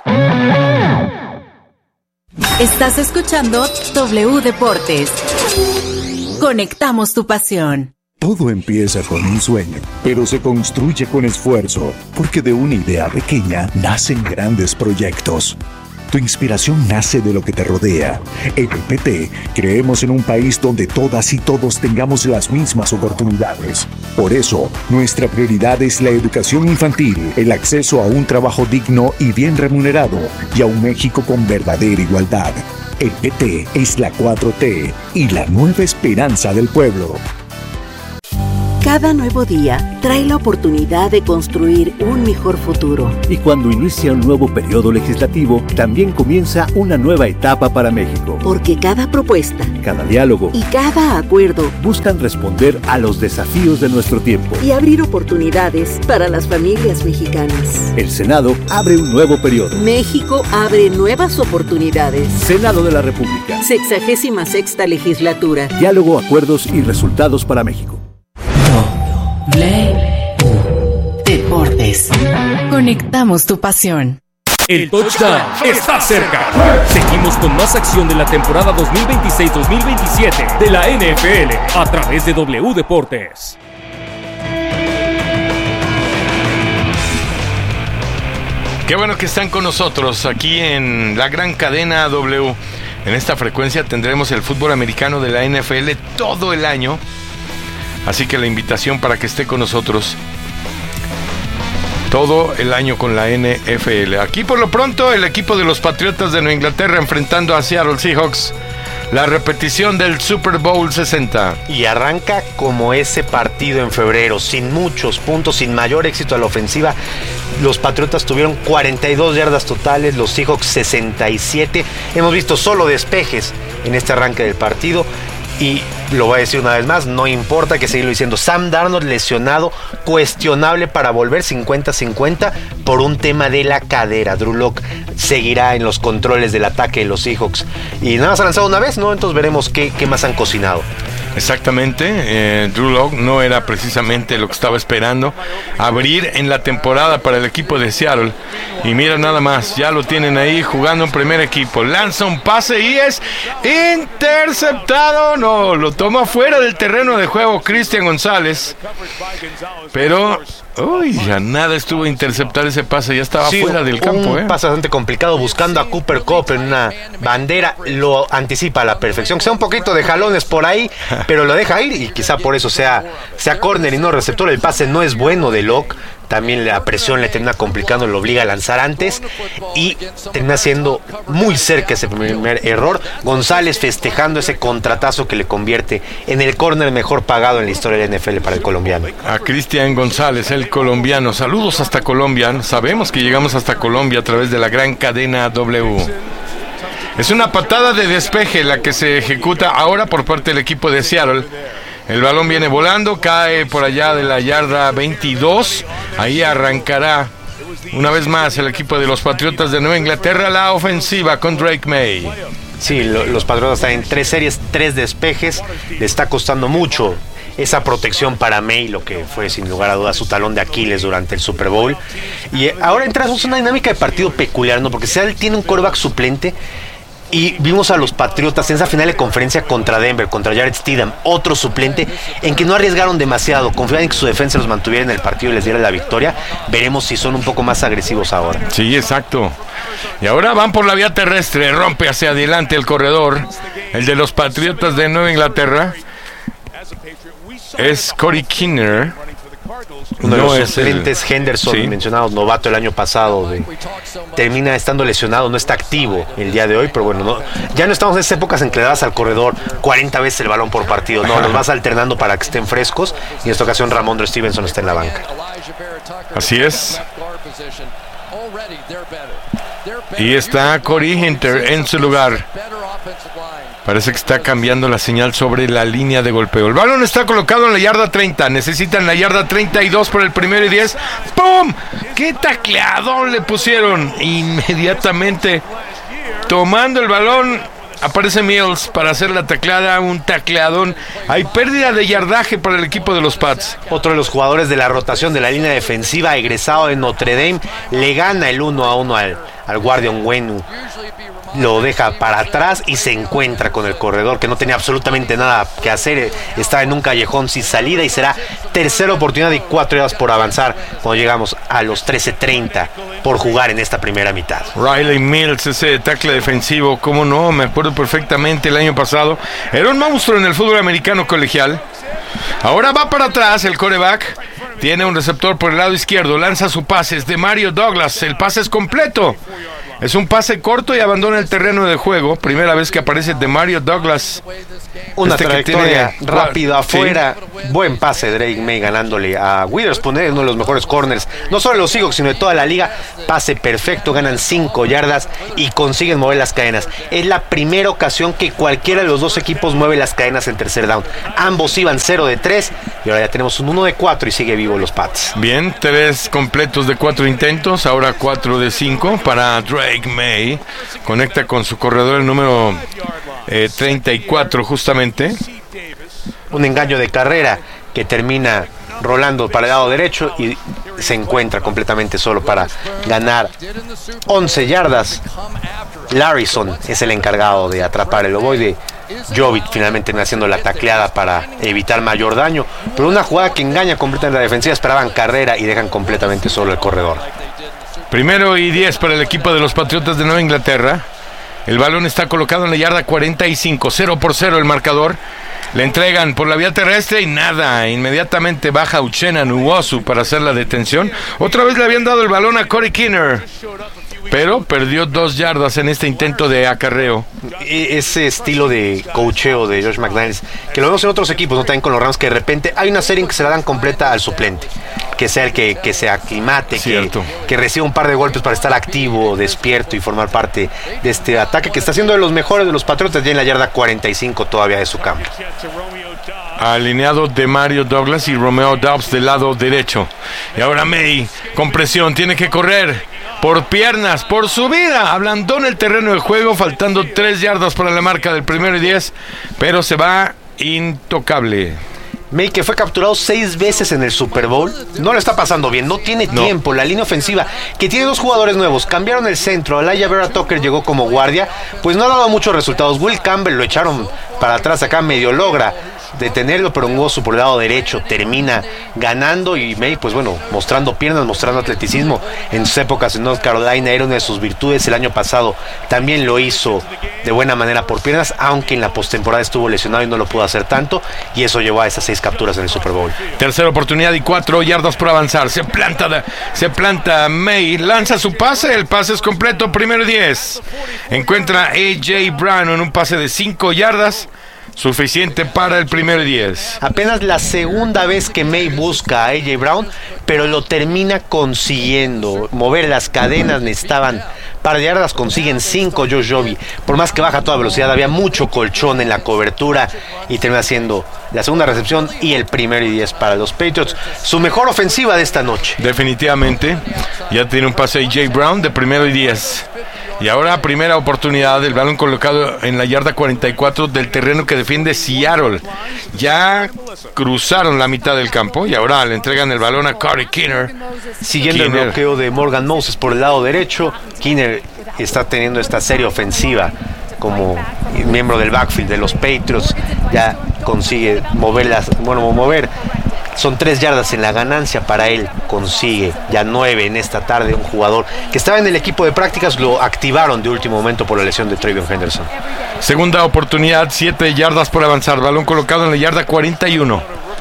[SPEAKER 4] Estás escuchando W Deportes. Conectamos tu pasión.
[SPEAKER 16] Todo empieza con un sueño, pero se construye con esfuerzo, porque de una idea pequeña nacen grandes proyectos. Tu inspiración nace de lo que te rodea. En el PT, creemos en un país donde todas y todos tengamos las mismas oportunidades. Por eso, nuestra prioridad es la educación infantil, el acceso a un trabajo digno y bien remunerado, y a un México con verdadera igualdad. El PT es la 4T y la nueva esperanza del pueblo.
[SPEAKER 17] Cada nuevo día trae la oportunidad de construir un mejor futuro.
[SPEAKER 18] Y cuando inicia un nuevo periodo legislativo, también comienza una nueva etapa para México.
[SPEAKER 17] Porque cada propuesta,
[SPEAKER 18] cada diálogo
[SPEAKER 17] y cada acuerdo
[SPEAKER 18] buscan responder a los desafíos de nuestro tiempo
[SPEAKER 17] y abrir oportunidades para las familias mexicanas.
[SPEAKER 18] El Senado abre un nuevo periodo.
[SPEAKER 17] México abre nuevas oportunidades.
[SPEAKER 18] Senado de la República.
[SPEAKER 17] 66ª legislatura.
[SPEAKER 18] Diálogo, acuerdos y resultados para México.
[SPEAKER 4] Deportes. Conectamos tu pasión.
[SPEAKER 3] El touchdown está cerca. Seguimos con más acción de la temporada 2026-2027 de la NFL a través de W Deportes.
[SPEAKER 2] Qué bueno que están con nosotros aquí en la gran cadena W. En esta frecuencia tendremos el fútbol americano de la NFL todo el año. Así que la invitación para que esté con nosotros todo el año con la NFL. Aquí por lo pronto el equipo de los Patriotas de Nueva Inglaterra enfrentando a Seattle Seahawks. La repetición del Super Bowl 60.
[SPEAKER 1] Y arranca como ese partido en febrero, sin muchos puntos, sin mayor éxito a la ofensiva. Los Patriotas tuvieron 42 yardas totales, los Seahawks 67. Hemos visto solo despejes en este arranque del partido. Y lo voy a decir una vez más, no importa, que seguirlo diciendo. Sam Darnold lesionado, cuestionable para volver 50-50 por un tema de la cadera. Drew Lock seguirá en los controles del ataque de los Seahawks. Y nada más ha lanzado una vez, ¿no? Entonces veremos qué más han cocinado.
[SPEAKER 2] Exactamente, Drew Lock no era precisamente lo que estaba esperando, abrir en la temporada para el equipo de Seattle. Y mira nada más, ya lo tienen ahí jugando en primer equipo. Lanza un pase y es interceptado. No, lo toma fuera del terreno de juego Cristian González. Pero ya nada estuvo a interceptar ese pase, ya estaba fuera del campo.
[SPEAKER 1] Un pase bastante complicado, buscando a Cooper Kupp en una bandera, lo anticipa a la perfección, que sea un poquito de jalones por ahí, pero lo deja ir y quizá por eso sea córner y no receptor. El pase no es bueno de Locke, también la presión le termina complicando, lo obliga a lanzar antes y termina siendo muy cerca ese primer error. González festejando ese contratazo que le convierte en el córner mejor pagado en la historia de la NFL para el colombiano.
[SPEAKER 2] A Cristian González, el colombiano. Saludos hasta Colombia. Sabemos que llegamos hasta Colombia a través de la gran cadena W. Es una patada de despeje la que se ejecuta ahora por parte del equipo de Seattle. El balón viene volando, cae por allá de la yarda 22. Ahí arrancará una vez más el equipo de los Patriotas de Nueva Inglaterra, la ofensiva con Drake May.
[SPEAKER 1] Sí, los Patriotas están en 3 series, 3 despejes. Le está costando mucho esa protección para May, lo que fue sin lugar a dudas su talón de Aquiles durante el Super Bowl. Y ahora entramos en una dinámica de partido peculiar, ¿no? Porque Seattle tiene un quarterback suplente. Y vimos a los Patriotas en esa final de conferencia contra Denver, contra Jarrett Stidham, otro suplente, en que no arriesgaron demasiado, confiaban en que su defensa los mantuviera en el partido y les diera la victoria. Veremos si son un poco más agresivos ahora.
[SPEAKER 2] Sí, exacto. Y ahora van por la vía terrestre, rompe hacia adelante el corredor, el de los Patriotas de Nueva Inglaterra. Es Corey Kinner.
[SPEAKER 1] Uno de los suplentes, Henderson, mencionado, novato el año pasado, termina estando lesionado, no está activo el día de hoy, pero bueno, ya no estamos en esas épocas en que le das al corredor 40 veces el balón por partido, no, los vas alternando para que estén frescos, y en esta ocasión Ramondre Stevenson está en la banca.
[SPEAKER 2] Así es. Y está Corey Hunter en su lugar. Parece que está cambiando la señal sobre la línea de golpeo. El balón está colocado en la yarda 30. Necesitan la yarda 32 por el 1º y 10. ¡Pum! ¡Qué tacleadón le pusieron! Inmediatamente tomando el balón aparece Mills para hacer la tacleada. Un tacleadón. Hay pérdida de yardaje para el equipo de los Pats.
[SPEAKER 1] Otro de los jugadores de la rotación de la línea defensiva, egresado de Notre Dame, le gana el 1-1 al guardia Onwenu, lo deja para atrás y se encuentra con el corredor que no tenía absolutamente nada que hacer, estaba en un callejón sin salida y será tercera oportunidad y 4 yardas por avanzar cuando llegamos a los 13:30 por jugar en esta primera mitad.
[SPEAKER 2] Riley Mills, ese tackle defensivo, cómo no, me acuerdo perfectamente el año pasado, era un monstruo en el fútbol americano colegial. Ahora va para atrás el quarterback, tiene un receptor por el lado izquierdo, lanza su pase, es de Mario Douglas, el pase es completo. Es un pase corto y abandona el terreno de juego. Primera vez que aparece de Mario Douglas.
[SPEAKER 1] Una trayectoria rápida afuera. Sí. Buen pase de Drake May ganándole a Witherspoon, uno de los mejores corners, no solo de los Seahawks, sino de toda la liga. Pase perfecto, ganan 5 yardas y consiguen mover las cadenas. Es la primera ocasión que cualquiera de los dos equipos mueve las cadenas en tercer down. Ambos iban 0 de 3 y ahora ya tenemos un 1 de 4 y sigue vivo los Pats.
[SPEAKER 2] Bien, 3 completos de 4 intentos, ahora 4 de 5 para Drake May. Conecta con su corredor el número 34 justamente.
[SPEAKER 1] Un engaño de carrera que termina rolando para el lado derecho y se encuentra completamente solo para ganar 11 yardas. Larrison es el encargado de atrapar el ovoide. Jovic finalmente haciendo la tacleada para evitar mayor daño, pero una jugada que engaña completamente a la defensiva. Esperaban carrera y dejan completamente solo el corredor.
[SPEAKER 2] 1º y 10 para el equipo de los Patriotas de Nueva Inglaterra. El balón está colocado en la yarda 45, 0-0 el marcador. Le entregan por la vía terrestre y nada. Inmediatamente baja Uchenna Nwosu para hacer la detención. Otra vez le habían dado el balón a Corey Kinner, pero perdió 2 yardas en este intento de acarreo.
[SPEAKER 1] Ese estilo de coacheo de Josh McDaniels, que lo vemos en otros equipos, no también con los Rams, que de repente hay una serie en que se la dan completa al suplente, que sea el que se aclimate, que reciba un par de golpes para estar activo, despierto y formar parte de este ataque que está siendo de los mejores de los Patriotas, ya en la yarda 45 todavía de su campo.
[SPEAKER 2] Alineado de Mario Douglas y Romeo Doubs del lado derecho. Y ahora May con presión, tiene que correr por piernas, por su vida. Ablandona el terreno de juego, faltando 3 yardas para la marca del 1º y 10, pero se va intocable.
[SPEAKER 1] May, que fue capturado 6 veces en el Super Bowl, no lo está pasando bien, no tiene tiempo. La línea ofensiva, que tiene 2 jugadores nuevos, cambiaron el centro. Elijah Vera Tucker llegó como guardia, pues no ha dado muchos resultados. Will Campbell lo echaron para atrás, acá medio logra detenerlo, pero Nwosu por el lado derecho termina ganando. Y May, pues bueno, mostrando piernas, mostrando atleticismo. En sus épocas en North Carolina era una de sus virtudes. El año pasado también lo hizo de buena manera por piernas, aunque en la postemporada estuvo lesionado y no lo pudo hacer tanto, y eso llevó a esas 6 capturas en el Super Bowl.
[SPEAKER 2] Tercera oportunidad y 4 yardas por avanzar. Se planta May, lanza su pase, el pase es completo, 1º y 10. Encuentra a AJ Brown en un pase de 5 yardas. Suficiente para el 1º y 10.
[SPEAKER 1] Apenas la segunda vez que May busca a AJ Brown, pero lo termina consiguiendo. Mover las cadenas, necesitaban par de yardas, consiguen 5 Josh Joby. Por más que baja a toda velocidad, había mucho colchón en la cobertura y termina siendo la segunda recepción y el 1º y 10 para los Patriots. Su mejor ofensiva de esta noche.
[SPEAKER 2] Definitivamente. Ya tiene un pase a AJ Brown de 1º y 10. Y ahora primera oportunidad, el balón colocado en la yarda 44 del terreno que defiende Seattle. Ya cruzaron la mitad del campo y ahora le entregan el balón a Corey Kinner.
[SPEAKER 1] Siguiendo el bloqueo de Morgan Moses por el lado derecho, Kinner está teniendo esta serie ofensiva como miembro del backfield de los Patriots. Ya consigue mover. Son 3 yardas en la ganancia para él, consigue ya 9 en esta tarde. Un jugador que estaba en el equipo de prácticas, lo activaron de último momento por la lesión de TreVeyon Henderson.
[SPEAKER 2] Segunda oportunidad, 7 yardas por avanzar, balón colocado en la yarda 41.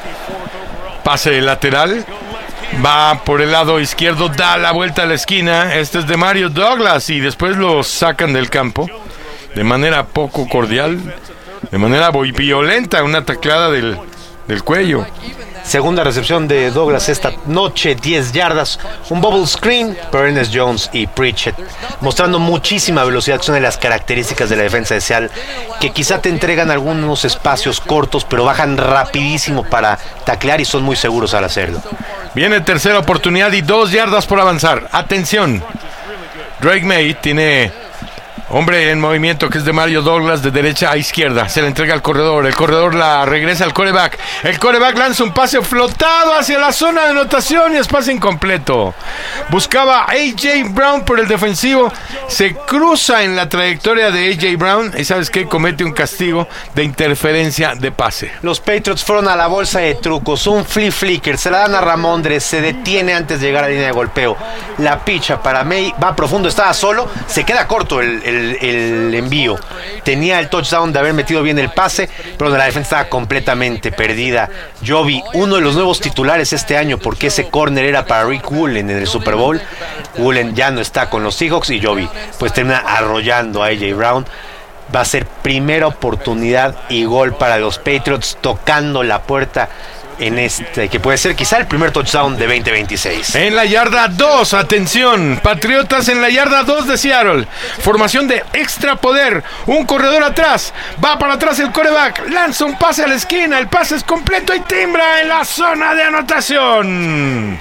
[SPEAKER 2] Pase lateral, va por el lado izquierdo, da la vuelta a la esquina. Este es de Mario Douglas y después lo sacan del campo de manera poco cordial, de manera violenta, una tacleada del cuello.
[SPEAKER 1] Segunda recepción de Douglas esta noche, 10 yardas, un bubble screen, pero Ernest Jones y Pritchett mostrando muchísima velocidad, que son de las características de la defensa de Seattle, que quizá te entregan algunos espacios cortos, pero bajan rapidísimo para taclear y son muy seguros al hacerlo.
[SPEAKER 2] Viene tercera oportunidad y 2 yardas por avanzar. Atención, Drake May tiene Hombre en movimiento que es de Mario Douglas, de derecha a izquierda. Se le entrega al corredor. El corredor la regresa al quarterback. El quarterback lanza un pase flotado hacia la zona de anotación y es pase incompleto. Buscaba a A.J. Brown por el defensivo. Se cruza en la trayectoria de A.J. Brown y ¿sabes qué? Comete un castigo de interferencia de pase.
[SPEAKER 1] Los Patriots fueron a la bolsa de trucos. Un flea flicker. Se la dan a Ramondre. Se detiene antes de llegar a la línea de golpeo. La picha para May. Va profundo. Estaba solo. Se queda corto el envío. Tenía el touchdown de haber metido bien el pase, pero la defensa estaba completamente perdida. Joby, uno de los nuevos titulares este año, porque ese corner era para Rick Woolen en el Super Bowl. Woolen ya no está con los Seahawks y Joby pues termina arrollando a A.J. Brown. Va a ser primera oportunidad y gol para los Patriots, tocando la puerta en que puede ser quizá el primer touchdown de 2026.
[SPEAKER 2] En la yarda 2, atención, Patriotas en la yarda 2 de Seattle. Formación de extra poder, un corredor atrás, va para atrás el quarterback, lanza un pase a la esquina, el pase es completo y timbra en la zona de anotación.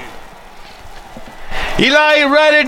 [SPEAKER 2] Eli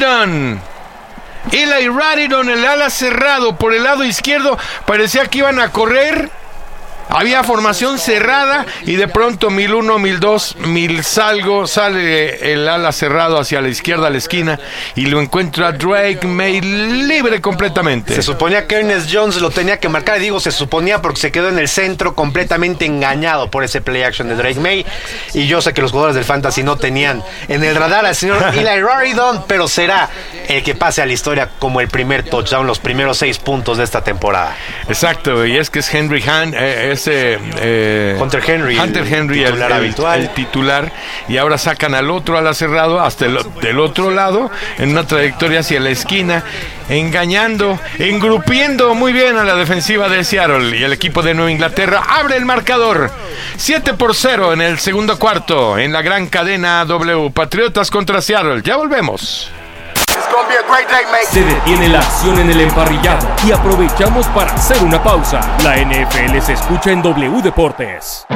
[SPEAKER 2] Radidon, el ala cerrado por el lado izquierdo, parecía que iban a correr. Había formación cerrada y de pronto 1001, 1002, 1000 salgo, sale el ala cerrado hacia la izquierda a la esquina y lo encuentra Drake May libre completamente.
[SPEAKER 1] Se suponía que Ernest Jones lo tenía que marcar, y digo se suponía porque se quedó en el centro completamente engañado por ese play action de Drake May, y yo sé que los jugadores del Fantasy no tenían en el radar al señor Eli Radidon, pero será el que pase a la historia como el primer touchdown, los primeros 6 puntos de esta temporada.
[SPEAKER 2] Exacto, y es que es Henry Hunt,
[SPEAKER 1] Hunter Henry,
[SPEAKER 2] titular habitual. El titular, y ahora sacan al otro ala cerrado hasta del otro lado en una trayectoria hacia la esquina, engañando, engrupiendo muy bien a la defensiva de Seattle, y el equipo de Nueva Inglaterra abre el marcador 7-0 en el segundo cuarto en la gran cadena W. Patriotas contra Seattle. Ya volvemos.
[SPEAKER 3] Se detiene la acción en el emparrillado y aprovechamos para hacer una pausa. La NFL se escucha en W Deportes.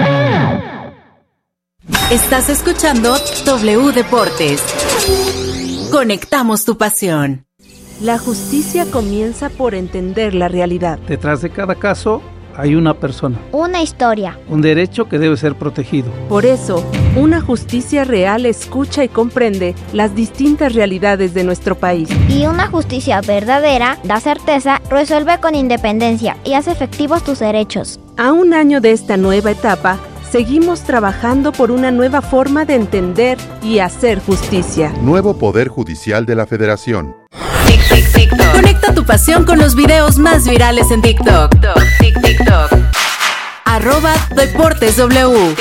[SPEAKER 4] Estás escuchando W Deportes. Conectamos tu pasión.
[SPEAKER 12] La justicia comienza por entender la realidad.
[SPEAKER 13] Detrás de cada caso hay una persona.
[SPEAKER 14] Una historia.
[SPEAKER 13] Un derecho que debe ser protegido.
[SPEAKER 12] Por eso, una justicia real escucha y comprende las distintas realidades de nuestro país.
[SPEAKER 14] Y una justicia verdadera da certeza, resuelve con independencia y hace efectivos tus derechos.
[SPEAKER 12] A un año de esta nueva etapa, seguimos trabajando por una nueva forma de entender y hacer justicia.
[SPEAKER 15] Nuevo Poder Judicial de la Federación.
[SPEAKER 4] Conecta tu pasión con los videos más virales en TikTok. @DeportesW.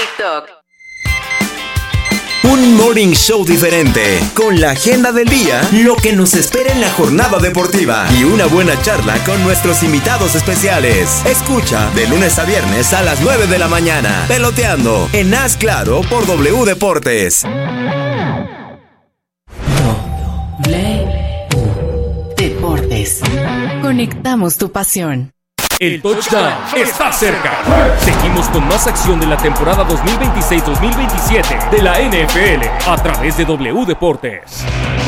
[SPEAKER 19] Un morning show diferente, con la agenda del día, lo que nos espera en la jornada deportiva y una buena charla con nuestros invitados especiales. Escucha de lunes a viernes a las 9 de la mañana, Peloteando en Haz Claro por W Deportes.
[SPEAKER 4] Deportes. Conectamos tu pasión.
[SPEAKER 3] El touchdown está cerca. Seguimos con más acción de la temporada 2026-2027 de la NFL a través de W Deportes.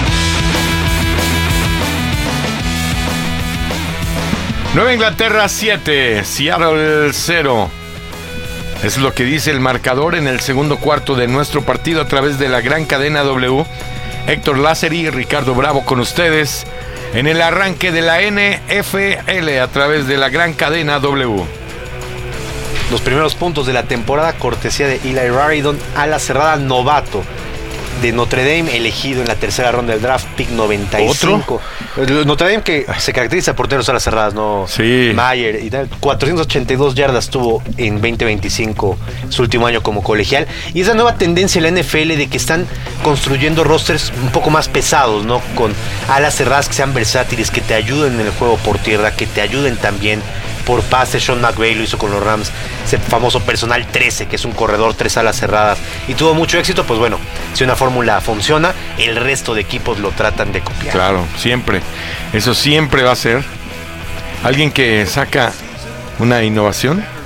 [SPEAKER 2] Nueva Inglaterra 7, Seattle 0. Es lo que dice el marcador en el segundo cuarto de nuestro partido a través de la gran cadena W. Héctor Lázari y Ricardo Bravo con ustedes en el arranque de la NFL a través de la gran cadena W.
[SPEAKER 1] Los primeros puntos de la temporada, cortesía de Eli Radidon, ala cerrada novato de Notre Dame, elegido en la tercera ronda del draft, pick 95. ¿Otro? Notre Dame que se caracteriza por tener alas cerradas, ¿no?
[SPEAKER 2] Sí.
[SPEAKER 1] Mayer y tal. 482 yardas tuvo en 2025, su último año como colegial. Y esa nueva tendencia en la NFL de que están construyendo rosters un poco más pesados, ¿no? Con alas cerradas que sean versátiles, que te ayuden en el juego por tierra, que te ayuden también por pase. Sean McVay lo hizo con los Rams, ese famoso personal 13, que es un corredor, 3 alas cerradas, y tuvo mucho éxito. Pues bueno, si una fórmula funciona, el resto de equipos lo tratan de copiar.
[SPEAKER 2] Claro, siempre. Eso siempre va a ser alguien que saca una innovación.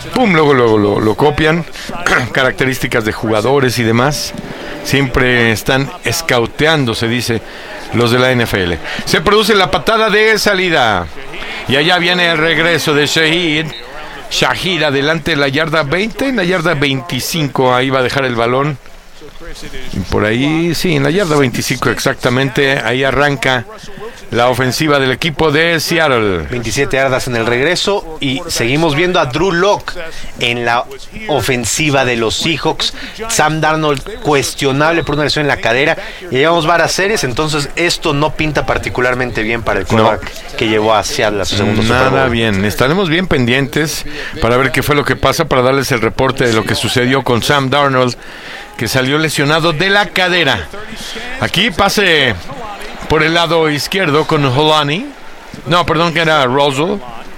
[SPEAKER 2] ¡pum! Luego lo copian. Características de jugadores y demás. Siempre están escauteando, se dice, los de la NFL. Se produce la patada de salida. Y allá viene el regreso de Shahid adelante en la yarda 20, en la yarda 25. Ahí va a dejar el balón. Y por ahí, sí, en la yarda 25 exactamente. Ahí arranca la ofensiva del equipo de Seattle.
[SPEAKER 1] 27 yardas en el regreso y seguimos viendo a Drew Lock en la ofensiva de los Seahawks. Sam Darnold cuestionable por una lesión en la cadera. Y llevamos varias series, entonces esto no pinta particularmente bien para el quarterback que llevó a Seattle a su segundo Super Bowl.
[SPEAKER 2] Nada bien, estaremos bien pendientes para ver qué fue lo que pasa, para darles el reporte de lo que sucedió con Sam Darnold, que salió lesionado de la cadera. Aquí pase por el lado izquierdo con Holani. No, perdón, que era Russell.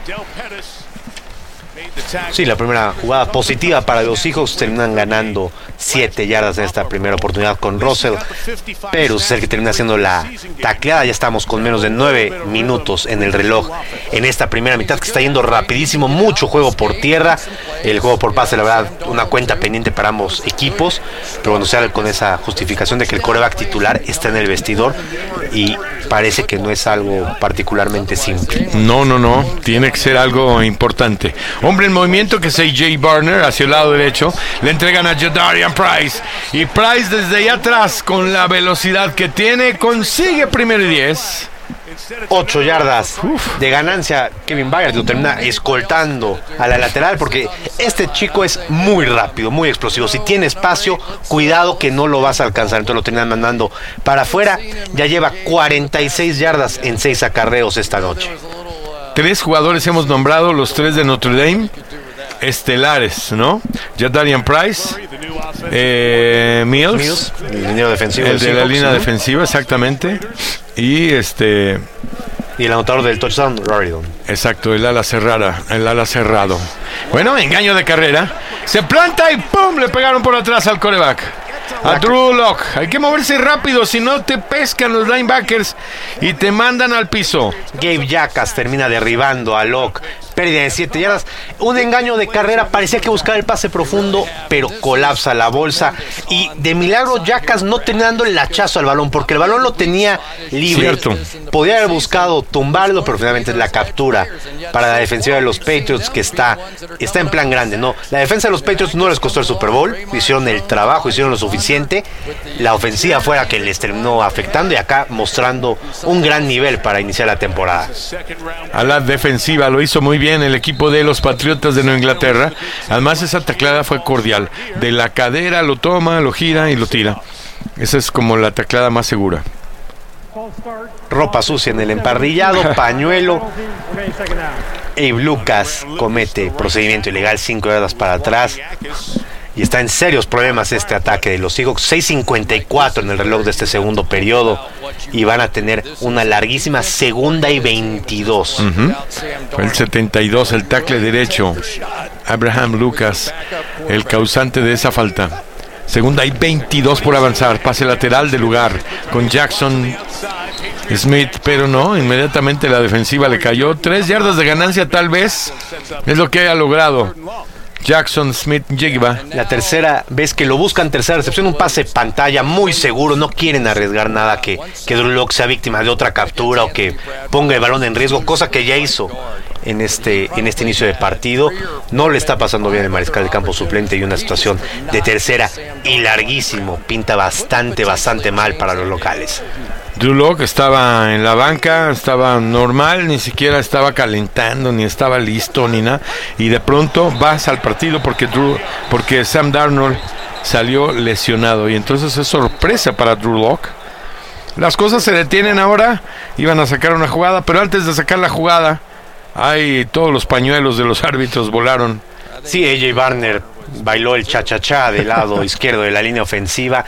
[SPEAKER 1] Sí, la primera jugada positiva para los Seahawks. Terminan ganando 7 yardas en esta primera oportunidad con Russell, pero es el que termina haciendo la tacleada. Ya estamos con menos de 9 minutos en el reloj en esta primera mitad, que está yendo rapidísimo. Mucho juego por tierra, el juego por pase, la verdad, una cuenta pendiente para ambos equipos, pero cuando se habla con esa justificación de que el quarterback titular está en el vestidor, y parece que no es algo particularmente simple.
[SPEAKER 2] No, tiene que ser algo importante. Hombre en movimiento, que es A.J. Barner, hacia el lado derecho. Le entregan a Jadarian Price. Y Price desde allá atrás, con la velocidad que tiene, consigue primero y 10.
[SPEAKER 1] 8 yardas de ganancia. Kevin Byard lo termina escoltando a la lateral, porque este chico es muy rápido, muy explosivo. Si tiene espacio, cuidado que no lo vas a alcanzar. Entonces lo terminan mandando para afuera. Ya lleva 46 yardas en 6 acarreos esta noche.
[SPEAKER 2] 3 jugadores hemos nombrado, los 3 de Notre Dame, estelares, ¿no? Jadarian Price, Mills,
[SPEAKER 1] el línea defensivo,
[SPEAKER 2] el de la línea defensiva, exactamente, y
[SPEAKER 1] el anotador del touchdown, Raridon.
[SPEAKER 2] Exacto, el ala cerrado. Bueno, engaño de carrera, se planta y ¡pum! Le pegaron por atrás al quarterback. A Drew Lock. Hay que moverse rápido, si no te pescan los linebackers y te mandan al piso.
[SPEAKER 1] Gabe Jacas termina derribando a Lock. Pérdida de 7 yardas. Un engaño de carrera. Parecía que buscaba el pase profundo, pero colapsa la bolsa. Y de milagro Jacas no termina dando el hachazo al balón, porque el balón lo tenía libre.
[SPEAKER 2] Cierto.
[SPEAKER 1] Podía haber buscado tumbarlo, pero finalmente es la captura para la defensiva de los Patriots, que está en plan grande, ¿no? La defensa de los Patriots no les costó el Super Bowl. Hicieron el trabajo, hicieron lo suficiente. La ofensiva fue la que les terminó afectando, y acá mostrando un gran nivel para iniciar la temporada.
[SPEAKER 2] A la defensiva lo hizo muy bien el equipo de los Patriotas de Nueva Inglaterra. Además, esa tacleada fue cordial. De la cadera lo toma, lo gira y lo tira. Esa es como la tacleada más segura.
[SPEAKER 1] Ropa sucia en el emparrillado, pañuelo. Abe Lucas comete procedimiento ilegal, 5 yardas para atrás. Y está en serios problemas este ataque de los Seahawks. 6:54 en el reloj de este segundo periodo. Y van a tener una larguísima 2nd y 22.
[SPEAKER 2] Fue el 72, el tackle derecho. Abraham Lucas, el causante de esa falta. 2nd y 22 por avanzar. Pase lateral de lugar con Jackson Smith, pero no, inmediatamente la defensiva le cayó. 3 yardas de ganancia tal vez. Es lo que ha logrado Jackson Smith-Njigba.
[SPEAKER 1] La tercera vez que lo buscan, tercera recepción, un pase pantalla muy seguro. No quieren arriesgar nada que Drew Lock sea víctima de otra captura o que ponga el balón en riesgo, cosa que ya hizo en este inicio de partido. No le está pasando bien el mariscal de campo suplente, y una situación de tercera y larguísimo pinta bastante mal para los locales.
[SPEAKER 2] Drew Lock estaba en la banca, estaba normal, ni siquiera estaba calentando, ni estaba listo, ni nada. Y de pronto vas al partido porque Sam Darnold salió lesionado. Y entonces es sorpresa para Drew Lock. Las cosas se detienen ahora. Iban a sacar una jugada, pero antes de sacar la jugada, todos los pañuelos de los árbitros volaron.
[SPEAKER 1] Sí, A.J. Barner bailó el cha-cha-cha del lado izquierdo de la línea ofensiva.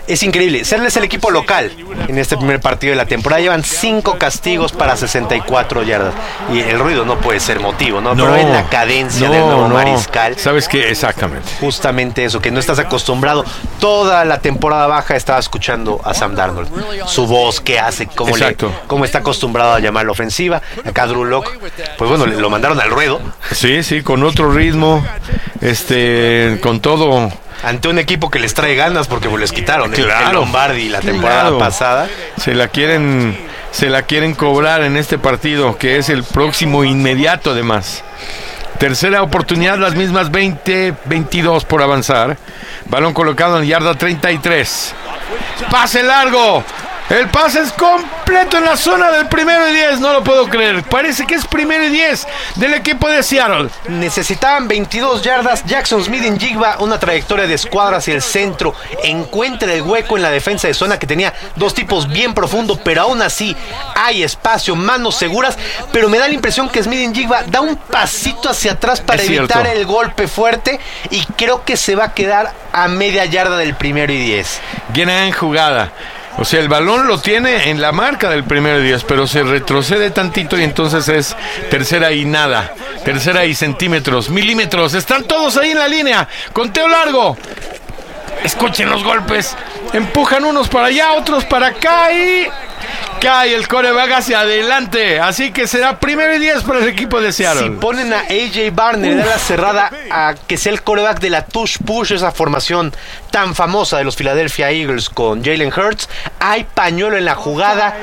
[SPEAKER 1] Es increíble. Seattle es el equipo local en este primer partido de la temporada. Llevan 5 castigos para 64 yardas. Y el ruido no puede ser motivo, ¿no? Pero es la cadencia del nuevo mariscal.
[SPEAKER 2] ¿Sabes qué? Exactamente.
[SPEAKER 1] Justamente eso, que no estás acostumbrado. Toda la temporada baja estaba escuchando a Sam Darnold. Su voz, qué hace, cómo está acostumbrado a llamar la ofensiva. Acá Drew Lock, pues bueno, lo mandaron al ruedo.
[SPEAKER 2] Sí, con otro ritmo, con todo.
[SPEAKER 1] Ante un equipo que les trae ganas porque les quitaron el Lombardi la temporada pasada.
[SPEAKER 2] Se la quieren cobrar en este partido, que es el próximo inmediato además. Tercera oportunidad, las mismas 20-22 por avanzar. Balón colocado en yarda 33. Pase largo. El pase es completo en la zona del 1-10, no lo puedo creer. Parece que es 1-10 del equipo de Seattle.
[SPEAKER 1] Necesitaban 22 yardas. Jackson Smith-Njigba, una trayectoria de escuadra hacia el centro, encuentra el hueco en la defensa de zona que tenía dos tipos bien profundos, pero aún así hay espacio, manos seguras. Pero me da la impresión que Smith-Njigba da un pasito hacia atrás para evitar el golpe fuerte y creo que se va a quedar a media yarda del 1-10.
[SPEAKER 2] Gran jugada. O sea, el balón lo tiene en la marca del 1-10, pero se retrocede tantito y entonces es tercera y nada. Tercera y centímetros, milímetros. Están todos ahí en la línea. Conteo largo. Escuchen los golpes. Empujan unos para allá, otros para acá y cae el quarterback hacia adelante. Así que será 1-10 para el equipo de Seattle.
[SPEAKER 1] Si ponen a A.J. Barner de la cerrada a que sea el quarterback de la tush push, esa formación tan famosa de los Philadelphia Eagles con Jalen Hurts, hay pañuelo en la jugada.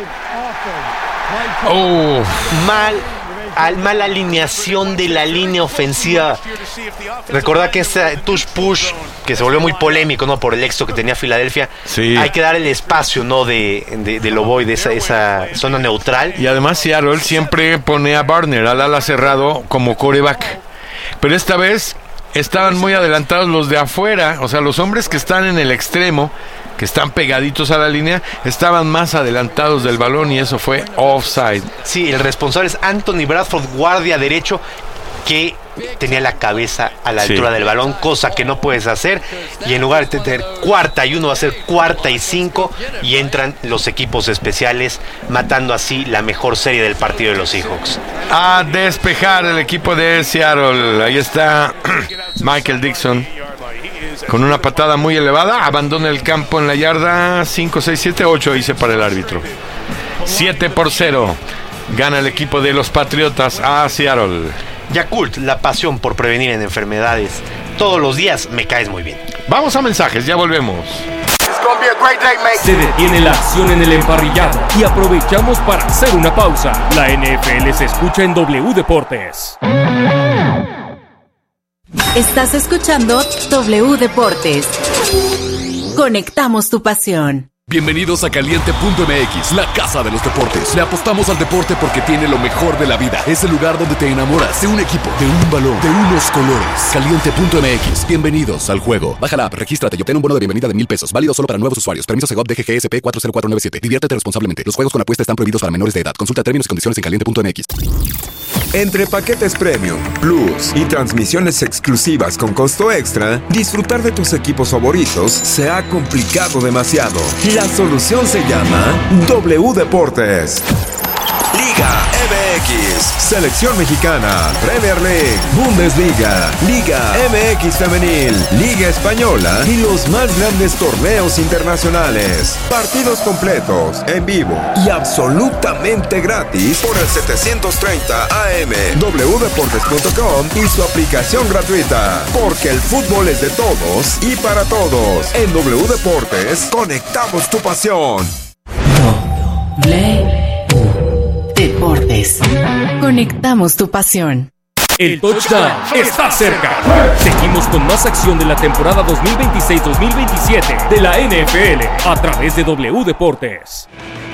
[SPEAKER 1] Mala alineación de la línea ofensiva. Recordad que este tush push, que se volvió muy polémico, ¿no? Por el éxito que tenía Filadelfia.
[SPEAKER 2] Sí.
[SPEAKER 1] Hay que dar el espacio, ¿no? De Loboy, de esa zona neutral.
[SPEAKER 2] Y además Seattle siempre pone a Barner al ala cerrado como quarterback. Pero esta vez estaban muy adelantados los de afuera. O sea, los hombres que están en el extremo, que están pegaditos a la línea, estaban más adelantados del balón y eso fue offside.
[SPEAKER 1] Sí, el responsable es Anthony Bradford, guardia derecho, que tenía la cabeza a la altura del balón, cosa que no puedes hacer, y en lugar de tener 4th-1 va a ser 4th-5 y entran los equipos especiales, matando así la mejor serie del partido de los Seahawks.
[SPEAKER 2] A despejar el equipo de Seattle. Ahí está Michael Dixon con una patada muy elevada, abandona el campo en la yarda 5, 6, 7, 8 y se para el árbitro. 7-0 gana el equipo de los Patriotas a Seattle.
[SPEAKER 1] Yakult, la pasión por prevenir en enfermedades. Todos los días me caes muy bien.
[SPEAKER 2] Vamos a mensajes, ya volvemos.
[SPEAKER 3] Se detiene la acción en el emparrillado y aprovechamos para hacer una pausa. La NFL se escucha en W Deportes.
[SPEAKER 4] Estás escuchando W Deportes. Conectamos tu pasión.
[SPEAKER 10] Bienvenidos a Caliente.mx, la casa de los deportes. Le apostamos al deporte porque tiene lo mejor de la vida. Es el lugar donde te enamoras de un equipo, de un balón, de unos colores. Caliente.mx, bienvenidos al juego. Baja la app, regístrate y obtén un bono de bienvenida de $1,000. Válido solo para nuevos usuarios. Permiso Segov DGGSP 40497. Diviértete responsablemente. Los juegos con apuesta están prohibidos para menores de edad. Consulta términos y condiciones en Caliente.mx.
[SPEAKER 8] Entre paquetes Premium, Plus y transmisiones exclusivas con costo extra, disfrutar de tus equipos favoritos se ha complicado demasiado. La solución se llama W Deportes. Liga MX, Selección Mexicana, Premier League, Bundesliga, Liga MX Femenil, Liga Española y los más grandes torneos internacionales. Partidos completos, en vivo y absolutamente gratis por el 730 AM, wdeportes.com y su aplicación gratuita. Porque el fútbol es de todos y para todos. En W Deportes, conectamos tu pasión.
[SPEAKER 4] Deportes. Conectamos tu pasión.
[SPEAKER 3] El touchdown está cerca. Seguimos con más acción de la temporada 2026-2027 de la NFL a través de W Deportes.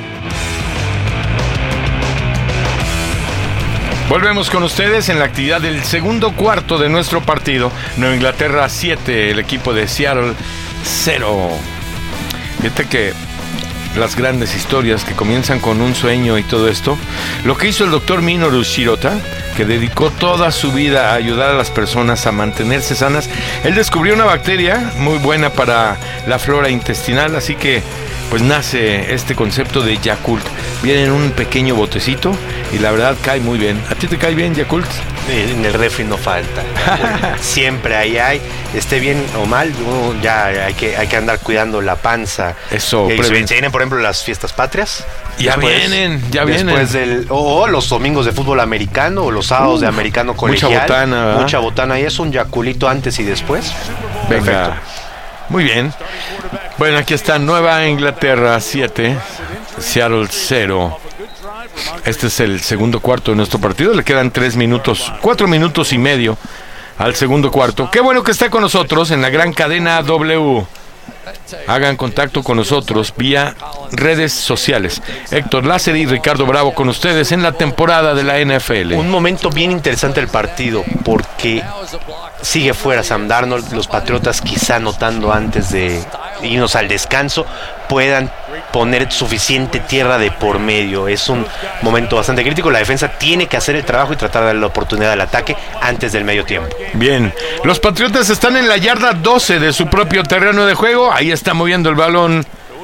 [SPEAKER 2] Volvemos con ustedes en la actividad del segundo cuarto de nuestro partido. Nueva Inglaterra 7, el equipo de Seattle 0. Fíjate que las grandes historias que comienzan con un sueño y todo esto, lo que hizo el doctor Minoru Shirota, que dedicó toda su vida a ayudar a las personas a mantenerse sanas. Él descubrió una bacteria muy buena para la flora intestinal, así que pues nace este concepto de Yakult. Viene en un pequeño botecito y la verdad cae muy bien. ¿A ti te cae bien Yakult?
[SPEAKER 1] En el refri no falta. Siempre ahí hay, esté bien o mal, ya hay que andar cuidando la panza.
[SPEAKER 2] Eso.
[SPEAKER 1] Se vienen, por ejemplo, las fiestas patrias.
[SPEAKER 2] Ya vienen.
[SPEAKER 1] O los domingos de fútbol americano o los sábados de americano colegial.
[SPEAKER 2] Mucha botana, ¿verdad?
[SPEAKER 1] Mucha botana. Y es un Yaculito antes y después.
[SPEAKER 2] Venga.
[SPEAKER 1] Perfecto.
[SPEAKER 2] Muy bien. Bueno, aquí está Nueva Inglaterra 7, Seattle 0. Este es el segundo cuarto de nuestro partido. Le quedan 4 minutos y medio al segundo cuarto. Qué bueno que está con nosotros en la gran cadena W. Hagan contacto con nosotros vía redes sociales. Héctor Lázaro y Ricardo Bravo con ustedes en la temporada de la NFL.
[SPEAKER 1] Un momento bien interesante del partido porque sigue fuera Sam Darnold. Los Patriotas, quizá notando antes de irnos al descanso, puedan poner suficiente tierra de por medio. Es un momento bastante crítico. La defensa tiene que hacer el trabajo y tratar de darle la oportunidad al ataque antes del medio tiempo.
[SPEAKER 2] Bien, los Patriotas están en la yarda 12 de su propio terreno de juego. Ahí está moviendo el balón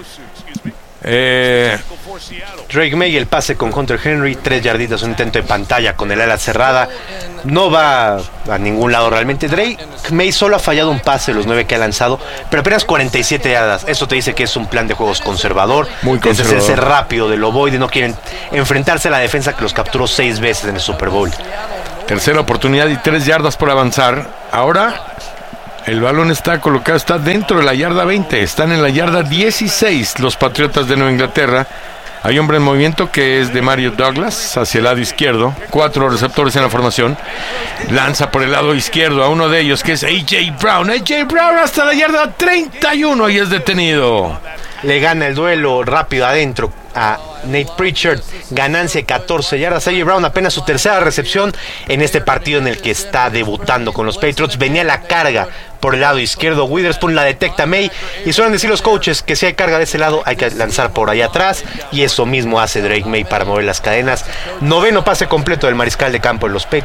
[SPEAKER 1] Drake May, el pase con Hunter Henry, 3 yarditas, un intento de pantalla con el ala cerrada. No va a ningún lado realmente. Drake May solo ha fallado un pase de los 9 que ha lanzado, pero apenas 47 yardas. Eso te dice que es un plan de juegos conservador.
[SPEAKER 2] Muy conservador.
[SPEAKER 1] Deshacerse rápido del ovoide. No quieren enfrentarse a la defensa que los capturó 6 veces en el Super Bowl.
[SPEAKER 2] Tercera oportunidad y 3 yardas por avanzar. Ahora el balón está colocado, está dentro de la yarda 20. Están en la yarda 16 los Patriotas de Nueva Inglaterra. Hay hombre en movimiento que es de Mario Douglas hacia el lado izquierdo. 4 receptores en la formación. Lanza por el lado izquierdo a uno de ellos que es A.J. Brown. A.J. Brown hasta la yarda 31 y es detenido.
[SPEAKER 1] Le gana el duelo rápido adentro a Nate Pritchard, ganancia de 14 yardas. A.J. Brown apenas su tercera recepción en este partido en el que está debutando con los Patriots. Venía la carga por el lado izquierdo, Witherspoon la detecta May y suelen decir los coaches que si hay carga de ese lado hay que lanzar por allá atrás, y eso mismo hace Drake May para mover las cadenas. Noveno pase completo del mariscal de campo de los Patriots.